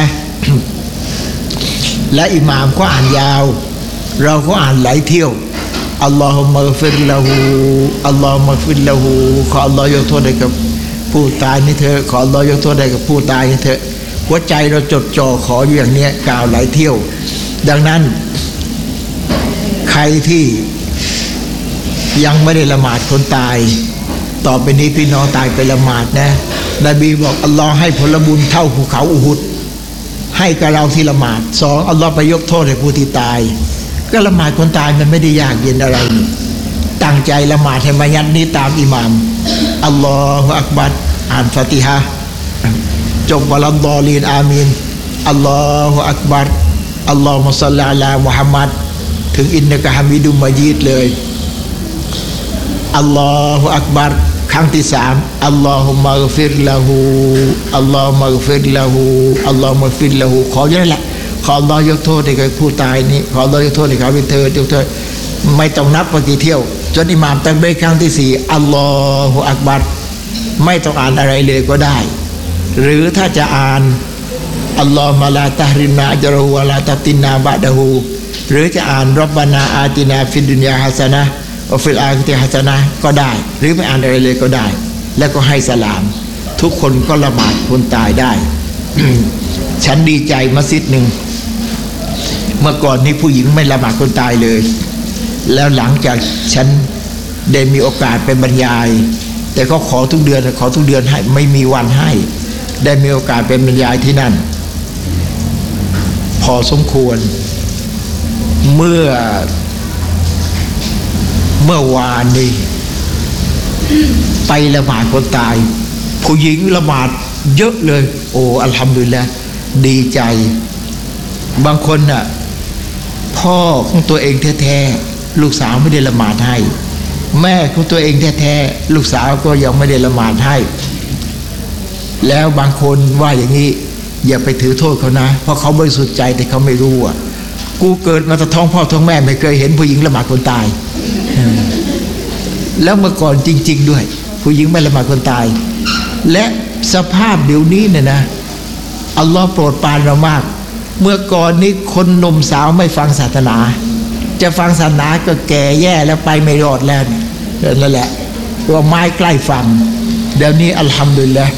และอิหม่ามก็อ่านยาวเราก็อ่านหลายเที่ยวอัลลอฮุมะฆฟิรละหูอัลลอฮุมะฆฟิรละหูขออัลลอฮ์ยกโทษให้กับผู้ตายนี่เถอะขออัลลอฮ์ยกโทษให้กับผู้ตายนี่เถอะหัวใจเราจดจ่อขออยู่อย่างนี้กล่าวหลายเที่ยวดังนั้นใครที่ยังไม่ได้ละหมาดคนตายต่อไปนี้พี่น้องตายไปละหมาดนะนบีบอกอัลลอฮ์ให้ผลบุญเท่าภูเขาอูฮุดให้กับเราที่ละหมาดสองอัลลอฮ์ไปยกโทษให้ผู้ที่ตายก็ละหมาดคนตายมันไม่ได้ยากเย็นอะไรตั้งใจละหมาดให้มัยยัตนี้ตามอิหม่ามอัลลอฮฺอักบัรอ่านฟาติฮะจบวะลัดดอลีนอามีนอัลลอฮฺอักบัรอัลลอฮฺมุศ็อลลิอะลามุฮัมมัดถึงอินนะกะฮะมิดุมมะญีดเลยอัลลอฮฺอักบัรครั้งที่สามอัลลอฮุมะฆฟิรละหูอัลลอฮุมะฆฟิรละหูอัลลอฮุมะฆฟิรละหูขออย่างนั้นแหละขออัลลอฮ์ยกโทษให้กับผู้ตายนี้ขออัลลอฮ์ยกโทษให้เขาเป็นเธอยกโทษไม่ต้องนับว่ากี่เที่ยวจนอิหม่ามตักบีรครั้งที่4อัลลอฮุอักบัรไม่ต้องอ่านอะไรเลยก็ได้หรือถ้าจะอ่านอัลลอฮฺมะลาตะฮริมนาอัจรหูวะลาตัตินนาบะดะฮูหรือจะอ่านรับบานาอาตินาฟิดดุนยาฮัสนะอัฟิลอาคิติฮัสนะก็ได้หรือไม่อ่านอะไรเลยก็ได้แล้วก็ให้สลามทุกคนก็ละหมาดคนตายได้ ฉันดีใจมัสยิดหนึ่งเมื่อก่อนนี้ผู้หญิงไม่ละหมาดคนตายเลยแล้วหลังจากฉันได้มีโอกาสไปบรรยายแต่ก็ขอทุกเดือนให้ไม่มีวันให้ได้มีโอกาสเป็นบรรยายที่นั่นพอสมควรเมื่อวานนี้ไปละหมาดคนตายผู้หญิงละหมาดเยอะเลยโอ้อัลฮัมดุลิลละห์ดีใจบางคนน่ะพ่อของตัวเองแท้ๆลูกสาวไม่ได้ละหมาดให้แม่ของตัวเองแท้ๆลูกสาวก็ยังไม่ได้ละหมาดให้แล้วบางคนว่าอย่างนี้อย่าไปถือโทษเขานะเพราะเขาบริสุทธิ์ใจแต่เขาไม่รู้อ่ะกูเกิดมาแต่ท้องพ่อท้องแม่ไม่เคยเห็นผู้หญิงละหมาดคนตายแล้วเมื่อก่อนจริงๆด้วยผู้หญิงไม่ละหมาดคนตายและสภาพเดี๋ยวนี้เนี่ยนะอัลลอฮ์โปรดปรานเรามากเมื่อก่อนนี้คนหนุ่มสาวไม่ฟังศาสนาจะฟังศาสนาก็แก่แย่แล้วไปไม่รอดแล้วนั่นแหละตัวไม้ใกล้ฝั่งเดี๋ยวนี้อัลฮัมดุลิลละห์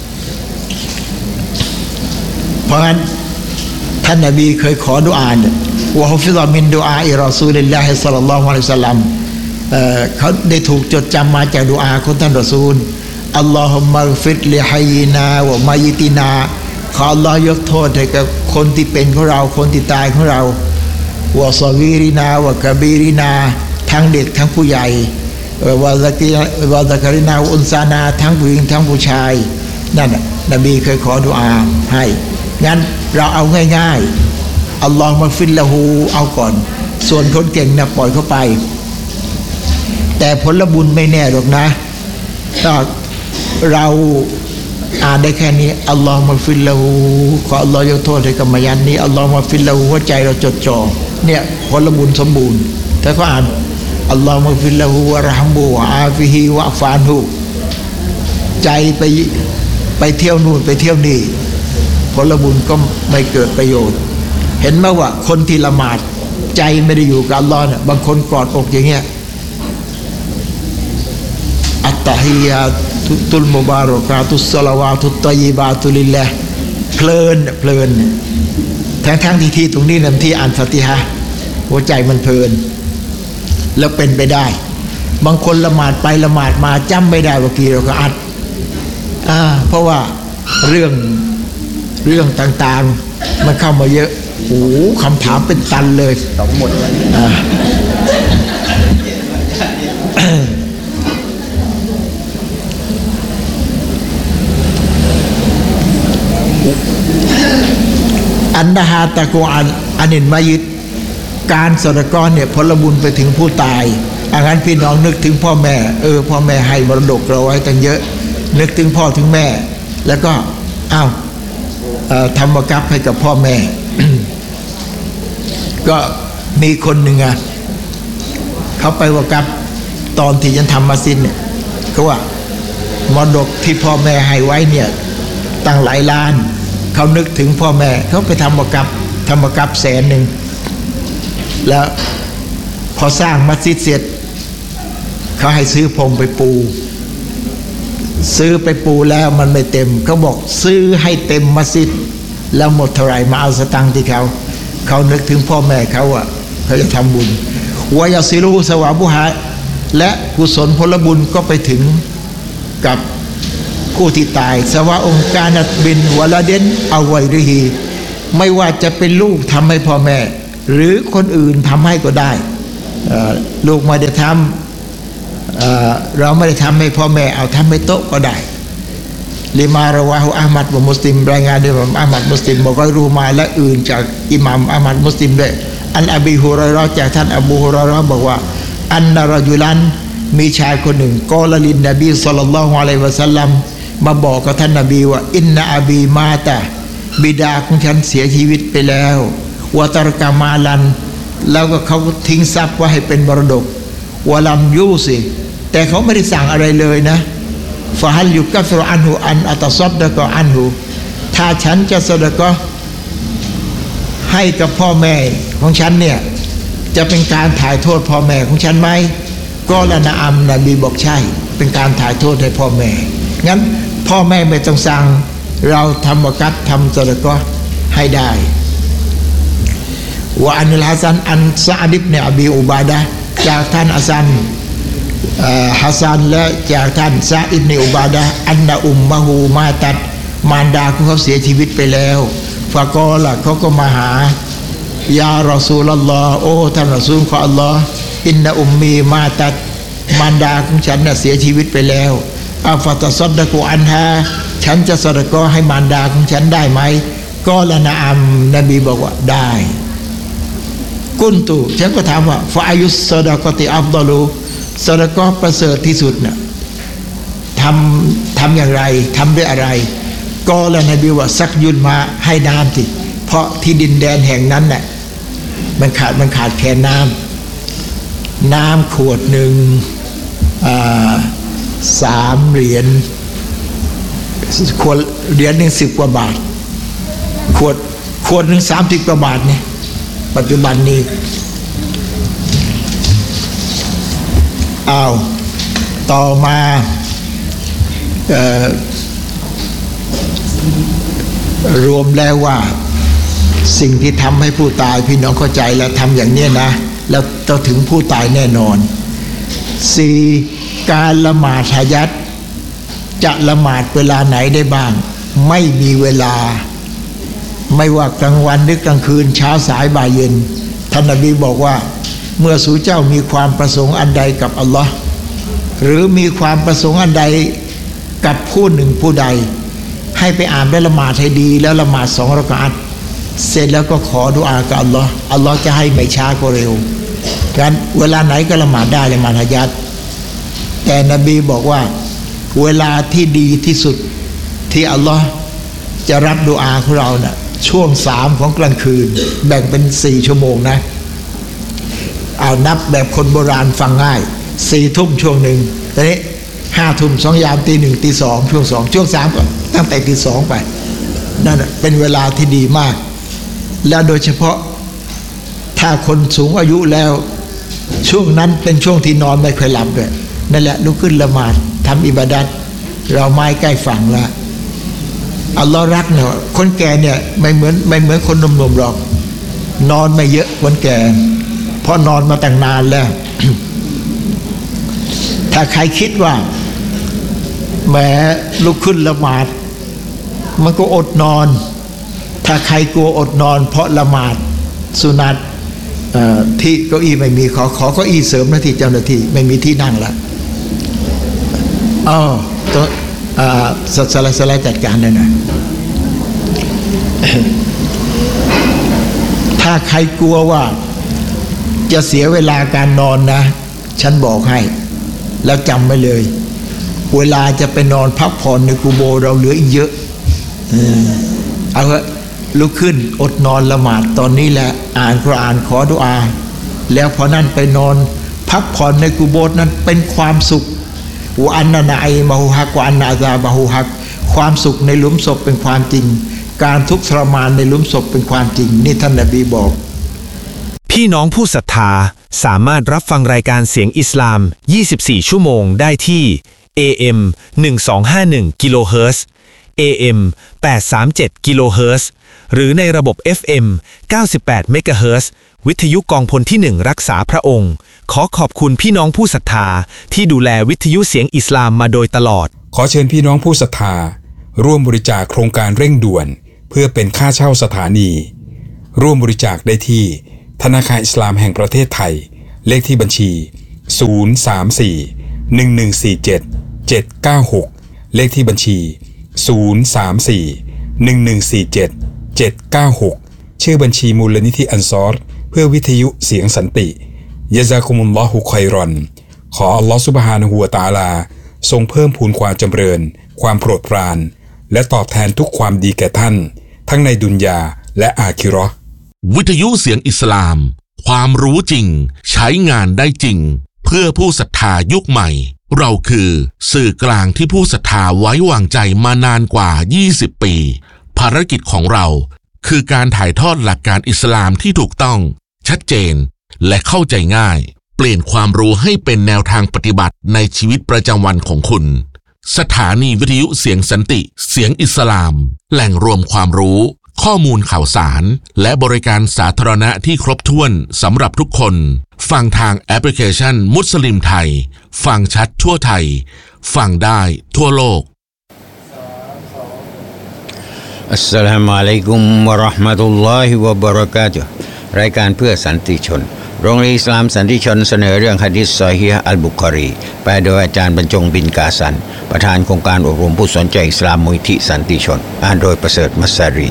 เพราะงั้นท่านนบีเคยขอดุอาเนี่ยว่าฮุฟิซะมินดุอาอิรอซูลิลลาฮิศ็อลลัลลอฮุอะลัยฮิวะซัลลัมเขาได้ถูกจดจำมาจากดุอาของท่านรอซูลอัลลอฮุมมะฆฟิรลิฮัยยินาวะมัยตินาขออัลลอฮ์ยกโทษให้กับคนที่เป็นของเราคนที่ตายของเราวะซอกีรินาวะกะบีรินาทั้งเด็กทั้งผู้ใหญ่วะซะกะรินาอุนซานาทั้งผู้หญิงทั้งผู้ชายนั่นน่ะนบีเคยขอดุอาให้งั้นเราเอาง่ายๆอัลลอฮ์มะฟิรละฮูเอาก่อนส่วนคนเก่งนะปล่อยเขาไปแต่ผลบุญไม่แน่หรอกนะถ้าเราอ่านได้แค่นี้อัลลอฮ์มะฟิรละฮูขออัลลอฮ์ยกโทษให้กับมายันนี้อัลลอฮ์มะฟิรละฮูหัวใจเราจดจ่อเนี่ยผลบุญสมบูรณ์ถ้าเขาอ่านอัลลอฮ์มะฟิรละฮูวะเราะห์มุฮุวะอาฟิฮิวะฟานฮูใจไปเที่ยวนู่นไปเที่ยวนี่ผลบุญก็ไม่เกิดประโยชน์เห็นไหมว่าคนที่ละหมาดใจไม่ได้อยู่กับอัลลอฮ์เนี่ยบางคนกอดอกอย่างเงี้ยอัตตะฮิยาตุลมุบารอกาตุสศอลาวาตุตฏอยยิบาตุลิลลาห์เพลินทั้งที่ตรงนี้นะที่อ่านฟาติฮะห์หัวใจมันเพลินแล้วเป็นไปได้บางคนละหมาดไปละหมาดมาจำไม่ได้ว่ากี่เราก็อัดเพราะว่าเรื่องต่างๆมันเข้ามาเยอะโอ้คำถามเป็นตันเลยทั้งหมดอันดาฮาตะกูอันนินมายิดการสดกรเนี่ยผลบุญไปถึงผู้ตายงั้นพี่น้องนึกถึงพ่อแม่พ่อแม่ให้มรดกเราไว้ตั้งเยอะนึกถึงพ่อถึงแม่แล้วก็ทำวะกัฟให้กับพ่อแม่ ก็มีคนหนึ่งเขาไปวะกัฟตอนที่ฉันทำมัสยิดเนี่ยเขาว่ามรดกที่พ่อแม่ให้ไว้เนี่ยตั้งหลายล้านเขานึกถึงพ่อแม่เขาไปทำวะกัฟ100,000แล้วพอสร้างมัสยิดเสร็จเขาให้ซื้อพรมไปปูแล้วมันไม่เต็มเขาบอกซื้อให้เต็มมัสยิดแล้วหมดเท่าไหร่มาเอาสตังค์ที่เขานึกถึงพ่อแม่เขาเขาจะทำบุญวายาซิลูสวาบุหะและกุศลผลบุญก็ไปถึงกับผู้ที่ตายสวะองค์การนัดบินวะลาเดนเอาไว้หรือฮีไม่ว่าจะเป็นลูกทำให้พ่อแม่หรือคนอื่นทำให้ก็ได้ลูกไม่ได้ทำเราไม่ได้ทำให้พ่อแม่เอาทำให้โต๊ะก็ได้ลิมาระวะฮุอะห์มัดวะมุสลิมรายงานด้วยอะห์มัดมุสลิมบอกว่ารู้มาและอื่นจากอิหม่ามอะห์มัดมุสลิมด้วยอันอบีฮุรอยเราะห์จากท่านอบูฮุรอยเราะห์บอกว่าอันนะรจุลันมีชายคนหนึ่งกอละลินนบีศ็อลลัลลอฮุอะลัยฮิวะซัลลัมมาบอกกับท่านนบีว่าอินนะอบีมาตะบิดาของฉันเสียชีวิตไปแล้ววะตรกามาลันแล้วก็เขาทิ้งทรัพย์ไว้ให้เป็นมรดกวะลัมยูสิแต่เขาไม่ได้สั่งอะไรเลยนะฟะฮัลยุกัฟรอันหูอันอัตซัดดะกออันหูถ้าฉันจะซอดะกอให้กับพ่อแม่ของฉันเนี่ยจะเป็นการถ่ายโทษพ่อแม่ของฉันไหมก็ละนะอัมนบีบอกใช่เป็นการถ่ายโทษให้พ่อแม่งั้นพ่อแม่ไม่ต้องสั่งเราทำวะกัตทำซอดะกอให้ได้ว่าอันฮัสซันอันซะอ์ อิบนุอบีอุบาดะห์จากท่านฮัสซันและจากท่านซะอิบนุอุบาดะห์อันนะอุมมะฮูมาตัดมารดาของเขาเสียชีวิตไปแล้วฟะกอละเขาก็มาหายารอซูลุลลอฮ์โอ้ท่านรอซูลของอัลลอฮ์อินนะอุมมีมาตัดมารดาของฉันน่ะเสียชีวิตไปแล้วอัฟะตะซัดดะกุอันฮาฉันจะซอดะกอให้มารดาของฉันได้ไหมก็ละนะอัมนบีบอกว่าได้กุนตุฉันก็ถามว่าฟะอายุสซอดะกอติอัฟฎอลูซอดะกอประเสริฐที่สุดน่ะทำอย่างไรทำด้วยอะไรก็ละนบีว่าซักยุนมาให้น้ำสิเพราะที่ดินแดนแห่งนั้นน่ะมันขาดแคลนน้ำขวดหนึ่ง3 เหรียญขวดเหรียญหนึ่ง10 กว่าบาทขวดหนึ่ง30 กว่าบาทเนี่ยปัจจุบันนี้ต่อมารวมแล้วว่าสิ่งที่ทำให้ผู้ตายพี่น้องเข้าใจแล้วทำอย่างนี้นะแล้วต้องถึงผู้ตายแน่นอน 4. การละหมาดฮะญัตจะละหมาดเวลาไหนได้บ้างไม่มีเวลาไม่ว่ากลางวันหรือกลางคืนเช้าสายบ่ายเย็นท่านนบีบอกว่าเมื่อสู่เจ้ามีความประสงค์อันใดกับอัลลอฮ์หรือมีความประสงค์อันใดกับผู้หนึ่งผู้ใดให้ไปอ่านและละหมาดให้ดีแล้วละหมาด2 เราะกาตเสร็จแล้วก็ขอดุอากับอัลลอฮ์จะให้ไม่ช้าก็เร็วงั้นเวลาไหนก็ละหมาดได้ละหมาดฮะญัตแต่นบีบอกว่าเวลาที่ดีที่สุดที่อัลลอฮ์จะรับดุอาของเราน่ะช่วง3ของกลางคืนแบ่งเป็น4 ชั่วโมงนะเอานับแบบคนโบราณฟังง่าย4 ทุ่มช่วงหนึ่งตอนนี้5 ทุ่ม2 ยามตี 1 ตี 2ช่วง2ช่วง3ก็ตั้งแต่ตี 2ไปนั่นเป็นเวลาที่ดีมากแล้วโดยเฉพาะถ้าคนสูงอายุแล้วช่วงนั้นเป็นช่วงที่นอนไม่ค่อยหลับด้วยนั่นแหละลุกขึ้นละหมาดทำอิบาดัตเราไม้ใกล้ฝั่งละอัลลอฮ์รักเนี่ยคนแก่เนี่ยไม่เหมือนคนหนุ่มๆหรอกนอนไม่เยอะคนแก่เพราะนอนมาตั้งนานแล้ว ถ้าใครคิดว่าแหมลุกขึ้นละหมาดมันก็อดนอนถ้าใครกลัวอดนอนเพราะละหมาดสุนัตที่เก้าอี้ไม่มีขอเก้าอี้เสริมหน้าที่เจ้าหน้าที่ไม่มีที่นั่งละตัวสไลด์จัดการเลยนะ ถ้าใครกลัวว่าจะเสียเวลาการนอนนะฉันบอกให้แล้วจำไว้เลยเวลาจะไปนอนพักผ่อนในกุโบเราเหลืออีกเยอะเอาเถอะลุกขึ้นอดนอนละหมาดตอนนี้แหละอ่านกุรอานขอดุอาแล้วพอนั่นไปนอนพักผ่อนในกุโบนั้นเป็นความสุขวะอันนานะอิมะฮูฮักวะอันนาซาบะฮูฮักความสุขในหลุมศพเป็นความจริงการทุกข์ทรมานในหลุมศพเป็นความจริงนี่ท่านนบีบอกพี่น้องผู้ศรัทธาสามารถรับฟังรายการเสียงอิสลาม24 ชั่วโมงได้ที่ AM 1251 กิโลเฮิรตซ์ AM 837 กิโลเฮิรตซ์หรือในระบบ FM 98 เมกะเฮิรตซ์วิทยุกองพลที่1รักษาพระองค์ขอขอบคุณพี่น้องผู้ศรัทธาที่ดูแลวิทยุเสียงอิสลามมาโดยตลอดขอเชิญพี่น้องผู้ศรัทธาร่วมบริจาคโครงการเร่งด่วนเพื่อเป็นค่าเช่าสถานีร่วมบริจาคได้ที่ธนาคารอิสลามแห่งประเทศไทยเลขที่บัญชี034-1147-796เลขที่บัญชี034-1147-796ชื่อบัญชีมูลนิธิอันซอรเพื่อวิทยุเสียงสันติยะซากุมุลลอฮุค็อยรอนขออัลลอฮฺซุบฮานะฮูวะตะอาลาทรงเพิ่มพูนความจำเริญความโปรดปรานและตอบแทนทุกความดีแก่ท่านทั้งในดุนยาและอาคิเราะห์วิทยุเสียงอิสลาม ความรู้จริงใช้งานได้จริงเพื่อผู้ศรัทธายุคใหม่เราคือสื่อกลางที่ผู้ศรัทธาไว้วางใจมานานกว่า20 ปีภารกิจของเราคือการถ่ายทอดหลักการอิสลามที่ถูกต้องชัดเจนและเข้าใจง่ายเปลี่ยนความรู้ให้เป็นแนวทางปฏิบัติในชีวิตประจำวันของคุณสถานีวิทยุเสียงสันติเสียงอิสลามแหล่งรวมความรู้ข้อมูลข่าวสารและบริการสาธารณะที่ครบถ้วนสำหรับทุกคนฟังทางแอปพลิเคชันมุสลิมไทยฟังชัดทั่วไทยฟังได้ทั่วโลกอัสสลามุอะลัยกุมวะเราะห์มะตุลลอฮิวะบะเราะกาตุฮ์รายการเพื่อสันติชนโรงเรียนอิสลามสันติชนเสนอเรื่องหะดีษซอฮีฮ์อัลบุคอรีแปลโดยอาจารย์บรรจงบินกาสันประธานโครงการอบรมผู้สนใจอิสลามมูลนิธิสันติชนอ่านโดยประเสริฐมัสซารี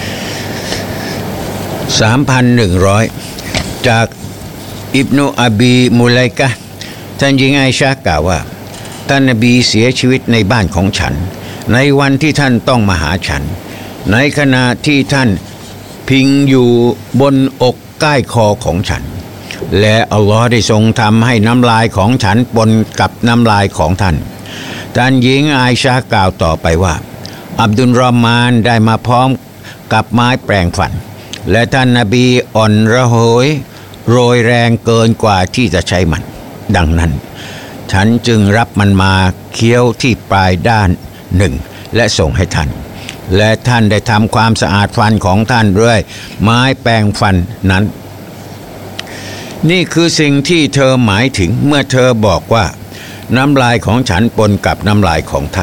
3,100 จากอิบนุอบีมุไลกะห์ท่านหญิงไอชะห์กล่าวว่าท่านนบีเสียชีวิตในบ้านของฉันในวันที่ท่านต้องมาหาฉันในขณะที่ท่านพิงอยู่บนอกใกล้คอของฉันและอัลลอฮ์ได้ทรงทำให้น้ำลายของฉันปนกับน้ำลายของท่านท่านหญิงไอชะห์กล่าวต่อไปว่าอับดุลรอห์มานได้มาพร้อมกับไม้แปรงฟันและท่านนบีอ่อนระหยโรยแรงเกินกว่าที่จะใช้มันดังนั้นฉันจึงรับมันมาเคี้ยวที่ปลายด้านหนึ่งและส่งให้ท่านและท่านได้ทำความสะอาดฟันของท่านด้วยไม้แปรงฟันนั้นนี่คือสิ่งที่เธอหมายถึงเมื่อเธอบอกว่าน้ำลายของฉันปนกับน้ำลายของท่าน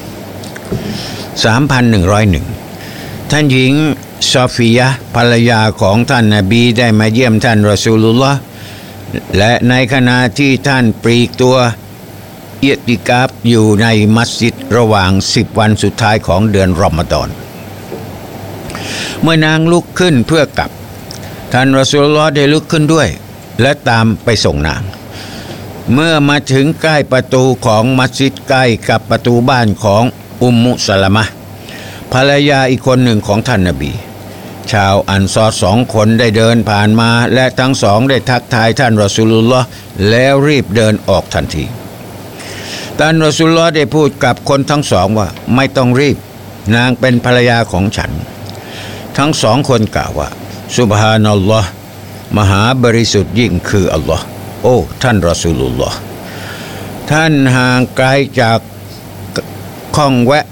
3,101 ท่านหญิงซอฟียะห์ภรรยาของท่านนบีได้มาเยี่ยมท่านรอซูลุลลอฮ์และในขณะที่ท่านปลีกตัวอิอ์ติกาฟอยู่ในมัสยิดระหว่าง10 วันสุดท้ายของเดือนรอมฎอนเมื่อนางลุกขึ้นเพื่อกลับท่านรอซูลุลลอฮ์ได้ลุกขึ้นด้วยและตามไปส่งนางเมื่อมาถึงใกล้ประตูของมัสยิดใกล้กับประตูบ้านของอุมมุสลามะห์ภรรยาอีกคนหนึ่งของท่านนบีชาวอันซอร2 คนได้เดินผ่านมาและทั้งสองได้ทักทายท่านรอซูลุลลอฮ์แล้วรีบเดินออกทันทีท่านรอซูลุลลอฮ์ได้พูดกับคนทั้งสองว่าไม่ต้องรีบนางเป็นภรรยาของฉันทั้ง2 คนกล่าวว่าซุบฮานัลลอฮ์มหาบริสุทธิ์ยิ่งคืออัลลอฮ์โอ้ท่านรอซูลุลลอฮ์ท่านห่างไกลจากข้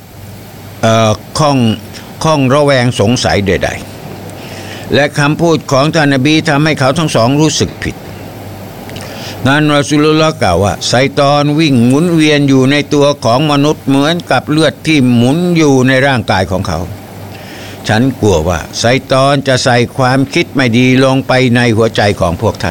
องระแวงสงสัยใดๆและคำพูดของท่านนบีทำให้เขาทั้งสองรู้สึกผิดท่านรอซูลุลลอฮ์กล่าวว่าไซฏอนวิ่งหมุนเวียนอยู่ในตัวของมนุษย์เหมือนกับเลือดที่หมุนอยู่ในร่างกายของเขาฉันกลัวว่าไซฏอนจะใส่ความคิดไม่ดีลงไปในหัวใจของพวกท่าน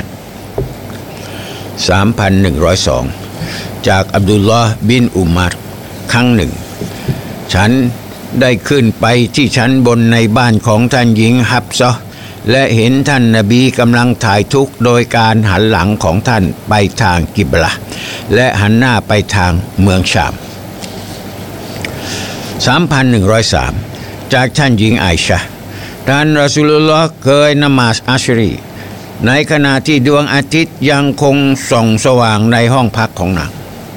3,102 จากอับดุลลอฮ์บินอุมัรครั้งหนึ่งฉันได้ขึ้นไปที่ชั้นบนในบ้านของท่านหญิงฮับซะห์และเห็นท่านนบีกำลังถ่ายทุกข์โดยการหันหลังของท่านไปทางกิบละห์และหันหน้าไปทางเมืองชาม 3,103 จากท่านหญิงไอชะห์ท่านรอซูลุลลอฮ์เคยนมาซอัชรีในขณะที่ดวงอาทิตย์ยังคงส่องสว่างในห้องพักของนาง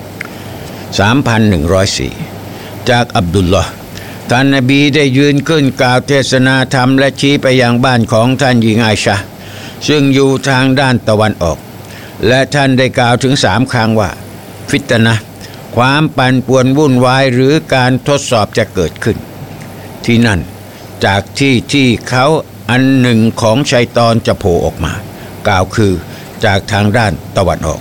3,104 จากอับดุลลอฮ์ท่านนบีได้ยืนขึ้นกล่าวเทศนาธรรมและชี้ไปยังบ้านของท่านหญิงไอชะห์ซึ่งอยู่ทางด้านตะวันออกและท่านได้กล่าวถึง3 ครั้งว่าฟิตนะห์ความปั่นป่วนวุ่นวายหรือการทดสอบจะเกิดขึ้นที่นั่นจากที่เขาอันหนึ่งของชัยฏอนจะโผล่ออกมากล่าวคือจากทางด้านตะวันออก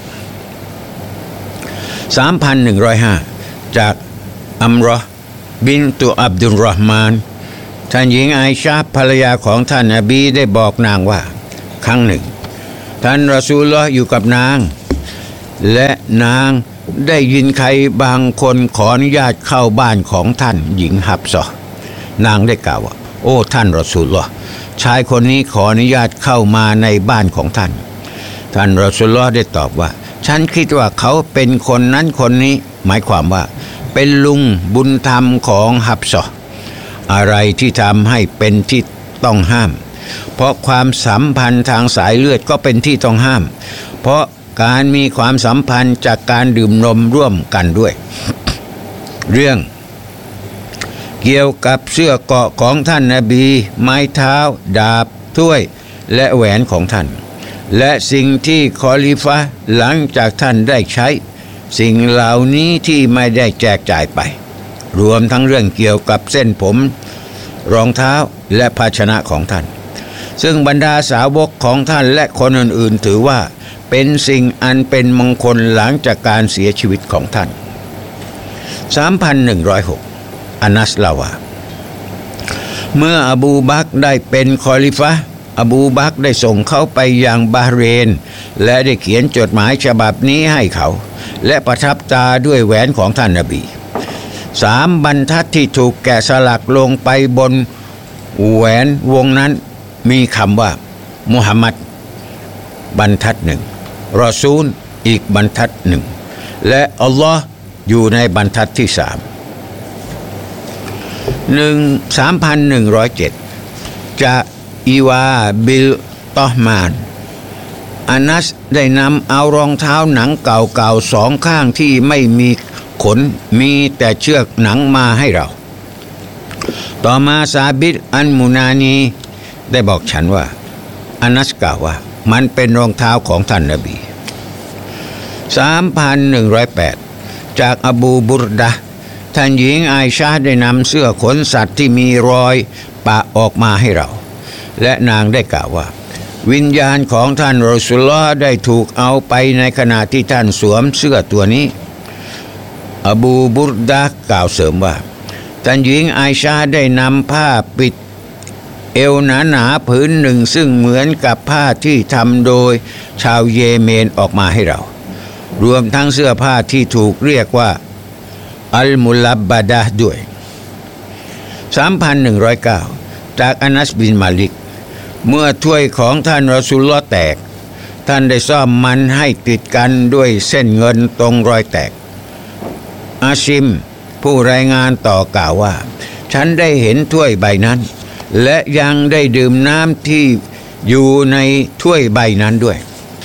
3,105 จากอัมรอบินตุอับดุลรอห์มานท่านหญิงไอชะห์ภรรยาของท่านนบีได้บอกนางว่าครั้งหนึ่งท่านรอซูลุลลอฮ์อยู่กับนางและนางได้ยินใครบางคนขออนุญาตเข้าบ้านของท่านหญิงฮับซะห์นางได้กล่าวว่าโอ้ท่านรอซูลุลลอฮ์ชายคนนี้ขออนุญาตเข้ามาในบ้านของท่านท่านรอซูลุลลอฮ์ได้ตอบว่าฉันคิดว่าเขาเป็นคนนั้นคนนี้หมายความว่าเป็นลุงบุญธรรมของฮับซะห์อะไรที่ทำให้เป็นที่ต้องห้ามเพราะความสัมพันธ์ทางสายเลือดก็เป็นที่ต้องห้ามเพราะการมีความสัมพันธ์จากการดื่มนมร่วมกันด้วยเรื่องเกี่ยวกับเสื้อเกราะของท่านนบีไม้เท้าดาบถ้วยและแหวนของท่านและสิ่งที่คอลิฟะห์หลังจากท่านได้ใช้สิ่งเหล่านี้ที่ไม่ได้แจกจ่ายไปรวมทั้งเรื่องเกี่ยวกับเส้นผมรองเท้าและภาชนะของท่านซึ่งบรรดาสาวกของท่านและคนอื่นๆถือว่าเป็นสิ่งอันเป็นมงคลหลังจากการเสียชีวิตของท่าน 3,106 อานัสเล่าว่าเมื่ออบูบักรได้เป็นคอลิฟะห์อบูบักรได้ส่งเขาไปยังบาห์เรนและได้เขียนจดหมายฉบับนี้ให้เขาและประทับตาด้วยแหวนของท่านนบี3 บรรทัดที่ถูกแกะสลักลงไปบนแหวนวงนั้นมีคำว่ามุฮัมมัดบรรทัดหนึ่งรอซูลอีกบรรทัดหนึ่งและอัลลอฮ์อยู่ในบรรทัดที่3,107 จากอีวาบิลตอฮมานอานัสได้นำเอารองเท้าหนังเก่าๆ2 ข้างที่ไม่มีขนมีแต่เชือกหนังมาให้เราต่อมาซาบิตอันมุนานีได้บอกฉันว่าอานัสกล่าวว่ามันเป็นรองเท้าของท่านนบี 3,108 จากอบูบุรดะห์ท่านหญิงไอชาได้นำเสื้อขนสัตว์ที่มีรอยปะออกมาให้เราและนางได้กล่าวว่าวิญญาณของท่านรอซูลุลลอฮ์ได้ถูกเอาไปในขณะที่ท่านสวมเสื้อตัวนี้อบูบุรดะห์กล่าวเสริมว่าท่านหญิงไอชาได้นำผ้าปิดเอวหนาๆผืนหนึ่งซึ่งเหมือนกับผ้าที่ทำโดยชาวเยเมนออกมาให้เรารวมทั้งเสื้อผ้าที่ถูกเรียกว่าอัลมุลับบะดะห์ด้วย 3,109 จากอานัสบินมาลิกเมื่อถ้วยของท่านรอซูลุลลอฮ์แตกท่านได้ซ่อมมันให้ติดกันด้วยเส้นเงินตรงรอยแตกอาชิมผู้รายงานต่อกล่าวว่าฉันได้เห็นถ้วยใบนั้นและยังได้ดื่มน้ำที่อยู่ในถ้วยใบนั้นด้วย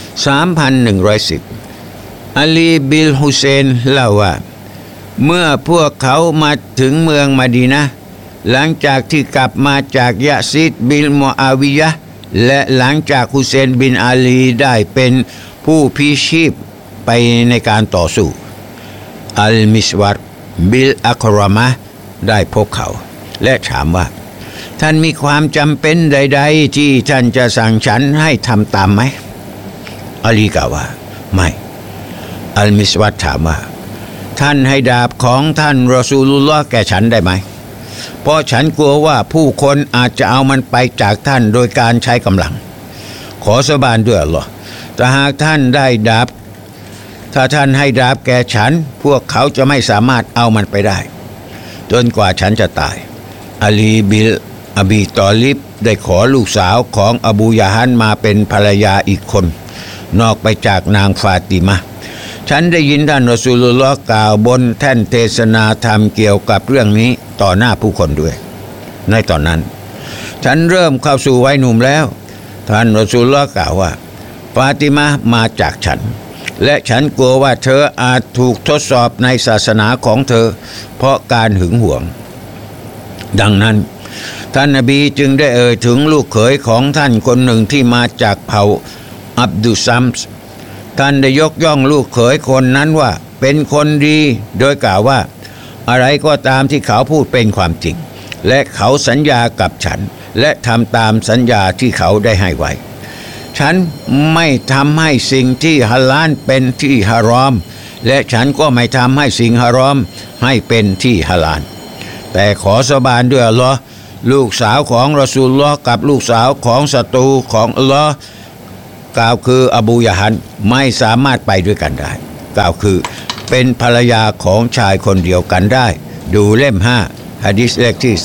3,110 อาลีบิลฮุเซนเล่าว่าเมื่อพวกเขามาถึงเมืองมะดีนะห์หลังจากที่กลับมาจากยะซีดบินมุอาวิยะห์และหลังจากฮุเซนบินอาลีได้เป็นผู้พิชีพไปในการต่อสู้อัลมิสวัรบิลอัครามะห์ได้พบเขาและถามว่าท่านมีความจำเป็นใดๆที่ท่านจะสั่งฉันให้ทำตามไหมอาลีกล่าวว่าไม่อัลมิสวัรถามว่าท่านให้ดาบของท่านรอซูลุลลอฮ์แก่ฉันได้ไหมเพราะฉันกลัวว่าผู้คนอาจจะเอามันไปจากท่านโดยการใช้กำลังขอสาบานด้วยอัลลอฮ์แต่หากท่านได้ดาบถ้าท่านให้ดาบแก่ฉันพวกเขาจะไม่สามารถเอามันไปได้จนกว่าฉันจะตายอาลีบิลอบีตอลิบได้ขอลูกสาวของอบูยะฮันมาเป็นภรรยาอีกคนนอกไปจากนางฟาติมะฉันได้ยินท่านรอซูลุลลอฮ์กล่าวบนแท่นเทศนาธรรมเกี่ยวกับเรื่องนี้ต่อหน้าผู้คนด้วยในตอนนั้นฉันเริ่มเข้าสู่วัยหนุ่มแล้วท่านรอซูลุลลอฮ์กล่าวว่าฟาติมะมาจากฉันและฉันกลัวว่าเธออาจถูกทดสอบในศาสนาของเธอเพราะการหึงหวงดังนั้นท่านนบีจึงได้เอ่ยถึงลูกเขยของท่านคนหนึ่งที่มาจากเผ่าอับดุซัมส์ท่านได้ยกย่องลูกเขยคนนั้นว่าเป็นคนดีโดยกล่าวว่าอะไรก็ตามที่เขาพูดเป็นความจริงและเขาสัญญากับฉันและทำตามสัญญาที่เขาได้ให้ไว้ฉันไม่ทำให้สิ่งที่ฮาลาลเป็นที่ฮารอมและฉันก็ไม่ทำให้สิ่งฮารอมให้เป็นที่ฮาลาลแต่ขอสาบานด้วยอัลลอฮ์ลูกสาวของรอซูลุลลอฮ์กับลูกสาวของศัตรูของอัลลอฮ์กล่าวคืออบูยะฮันไม่สามารถไปด้วยกันได้กล่าวคือเป็นภรรยาของชายคนเดียวกันได้ดูเล่ม5หะดีษเลขที่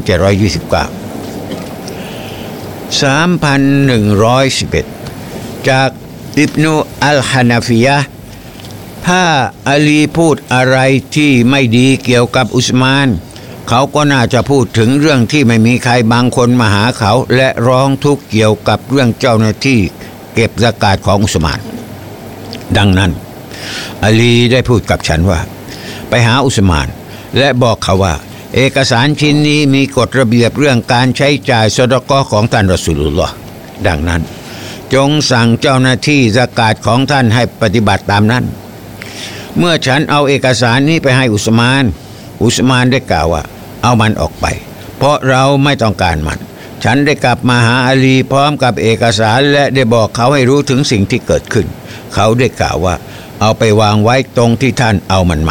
3,111 จากอิบนุอัลฮานาฟิยะห์ถ้าอาลีพูดอะไรที่ไม่ดีเกี่ยวกับอุสมานเขาก็น่าจะพูดถึงเรื่องที่ไม่มีใครบางคนมาหาเขาและร้องทุกข์เกี่ยวกับเรื่องเจ้าหน้าที่เก็บซะกาตของอุสมานดังนั้นอาลีได้พูดกับฉันว่าไปหาอุสมานและบอกเขาว่าเอกสารชิ้นนี้มีกฎระเบียบเรื่องการใช้จ่ายซอดากอฮ์ของท่านรอซูลุลลอฮ์ดังนั้นจงสั่งเจ้าหน้าที่ซะกาตของท่านให้ปฏิบัติตามนั้นเมื่อฉันเอาเอกสารนี้ไปให้อุสมานได้กล่าวว่าเอามันออกไปเพราะเราไม่ต้องการมันฉันได้กลับมาหาอาลีพร้อมกับเอกสารและได้บอกเขาให้รู้ถึงสิ่งที่เกิดขึ้นเขาได้กล่าวว่าเอาไปวางไว้ตรงที่ท่านเอามันมา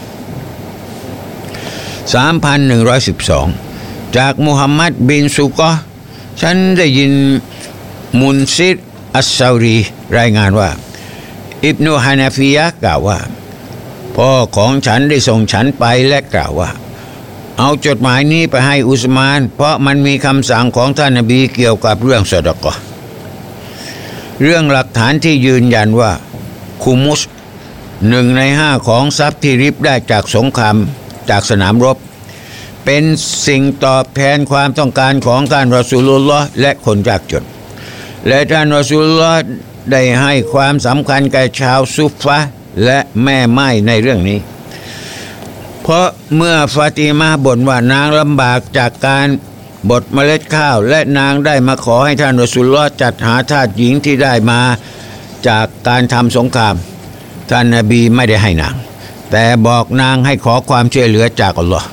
3,112 จากมุฮัมมัดบินซุกอห์ฉันได้ยินมุนซิรอัสซารีรายงานว่าอิบนุฮานาฟิยะห์กล่าวว่าพ่อของฉันได้ส่งฉันไปและกล่าวว่าเอาจดหมายนี้ไปให้อุสมานเพราะมันมีคำสั่งของท่านนบีเกี่ยวกับเรื่องซอดากอฮ์เรื่องหลักฐานที่ยืนยันว่าคุมุส1 ใน 5ของทรัพย์ที่ริบได้จากสงครามจากสนามรบเป็นสิ่งตอบแทนความต้องการของท่านรอซูลุลลอฮ์และคนยากจนและท่านรอซูลุลลอฮ์ได้ให้ความสำคัญแก่ชาวซุฟฟะห์และแม่ไม้ในเรื่องนี้เพราะเมื่อฟาติมาบ่นว่านางลำบากจากการบดเมล็ดข้าวและนางได้มาขอให้ท่านรอซูลุลลอฮ์จัดหาทาสหญิงที่ได้มาจากการทำสงครามท่านนบีไม่ได้ให้นางแต่บอกนางให้ขอความช่วยเหลือจากอัลลอฮ์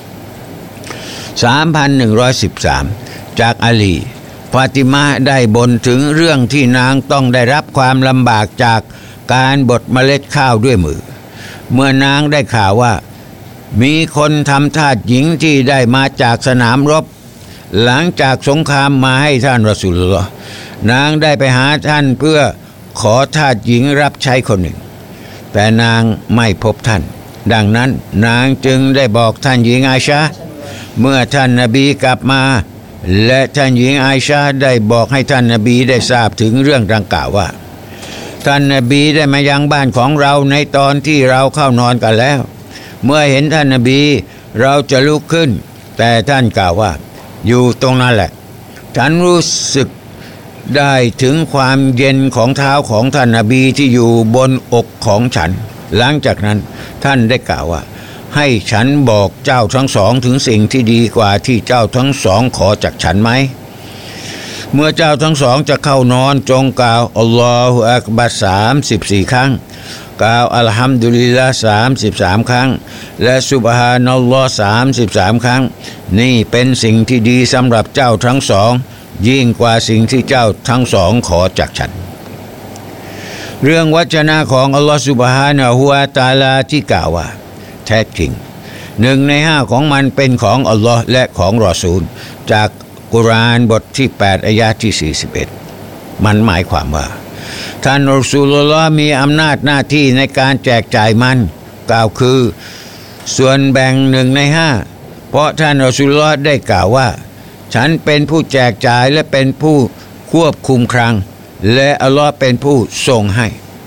3,113 จากอาลีฟาติมาได้บ่นถึงเรื่องที่นางต้องได้รับความลำบากจากการบดเมล็ดข้าวด้วยมือเมื่อนางได้ข่าวว่ามีคนทำทาสหญิงที่ได้มาจากสนามรบหลังจากสงครามมาให้ท่านรอซูลุลลอฮ์นางได้ไปหาท่านเพื่อขอทาสหญิงรับใช้คนหนึ่งแต่นางไม่พบท่านดังนั้นนางจึงได้บอกท่านหญิงอาอิชะห์เมื่อท่านนบีกลับมาและท่านหญิงอาอิชะห์ได้บอกให้ท่านนบีได้ทราบถึงเรื่องดังกล่าวว่าท่านนบีได้มายังบ้านของเราในตอนที่เราเข้านอนกันแล้วเมื่อเห็นท่านนบีเราจะลุกขึ้นแต่ท่านกล่าวว่าอยู่ตรงนั้นแหละฉันรู้สึกได้ถึงความเย็นของเท้าของท่านนบีที่อยู่บนอกของฉันหลังจากนั้นท่านได้กล่าวว่าให้ฉันบอกเจ้าทั้งสองถึงสิ่งที่ดีกว่าที่เจ้าทั้งสองขอจากฉันไหมเมื่อเจ้าทั้งสองจะเข้านอนจงกล่าวอัลลอฮฺอักบัร34 ครั้งกล่าวอัลฮัมดุลิลลาห์33 ครั้งและซุบฮานัลลอฮ์33 ครั้งนี่เป็นสิ่งที่ดีสำหรับเจ้าทั้งสองยิ่งกว่าสิ่งที่เจ้าทั้งสองขอจากฉันเรื่องวจนะของอัลลอฮฺซุบฮานะฮูวะตะอาลาที่กล่าวว่าแท้จริง1 ใน 5ของมันเป็นของอัลลอฮ์และของรอซูลจากกุรอานบทที่8อายะห์ที่41มันหมายความว่าท่านรอซูลุลลอฮ์มีอำนาจหน้าที่ในการแจกจ่ายมันกล่าวคือส่วนแบ่ง1 ใน 5เพราะท่านรอซูลุลลอฮ์ได้กล่าวว่าฉันเป็นผู้แจกจ่ายและเป็นผู้ควบคุมคลังและอัลลอฮ์เป็นผู้ทรงให้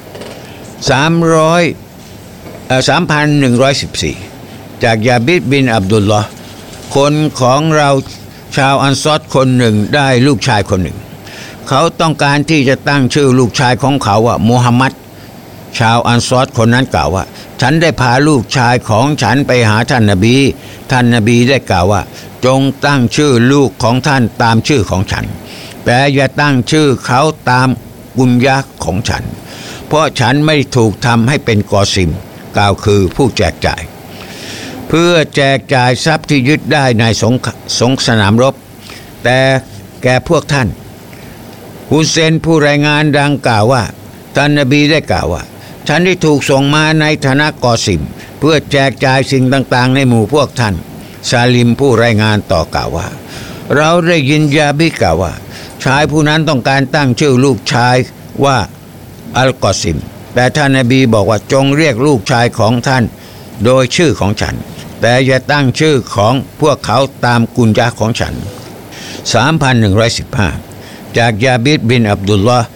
3,114 จากยาบิดบินอับดุลลอฮ์คนของเราชาวอันซอรคนหนึ่งได้ลูกชายคนหนึ่งเขาต้องการที่จะตั้งชื่อลูกชายของเขาว่ามุฮัมมัดชาวอันซอรคนนั้นกล่าวว่าฉันได้พาลูกชายของฉันไปหาท่านนบีท่านนบีได้กล่าวว่าจงตั้งชื่อลูกของท่านตามชื่อของฉันแต่อย่าตั้งชื่อเขาตามกุญยะของฉันเพราะฉันไม่ถูกทำให้เป็นกอซิมกล่าวคือผู้แจกจ่ายเพื่อแจกจ่ายทรัพย์ที่ยึดได้ในสงสนามรบแต่แก่พวกท่านฮุเซนผู้รายงานดังกล่าวว่าท่านนบีได้กล่าวว่าฉันได้ถูกส่งมาในฐานะกอซิมเพื่อแจกจ่ายสิ่งต่างๆในหมู่พวกท่านซาลิมผู้รายงานต่อกล่าวว่าเราได้ยินยาบิกล่าวว่าชายผู้นั้นต้องการตั้งชื่อลูกชายว่าอัลกอซิมแต่ท่านนบีบอกว่าจงเรียกลูกชายของท่านโดยชื่อของฉันแต่อย่าตั้งชื่อของพวกเขาตามกุญยะของฉัน 3,115 จากยาบิดบินอับดุลลอฮ์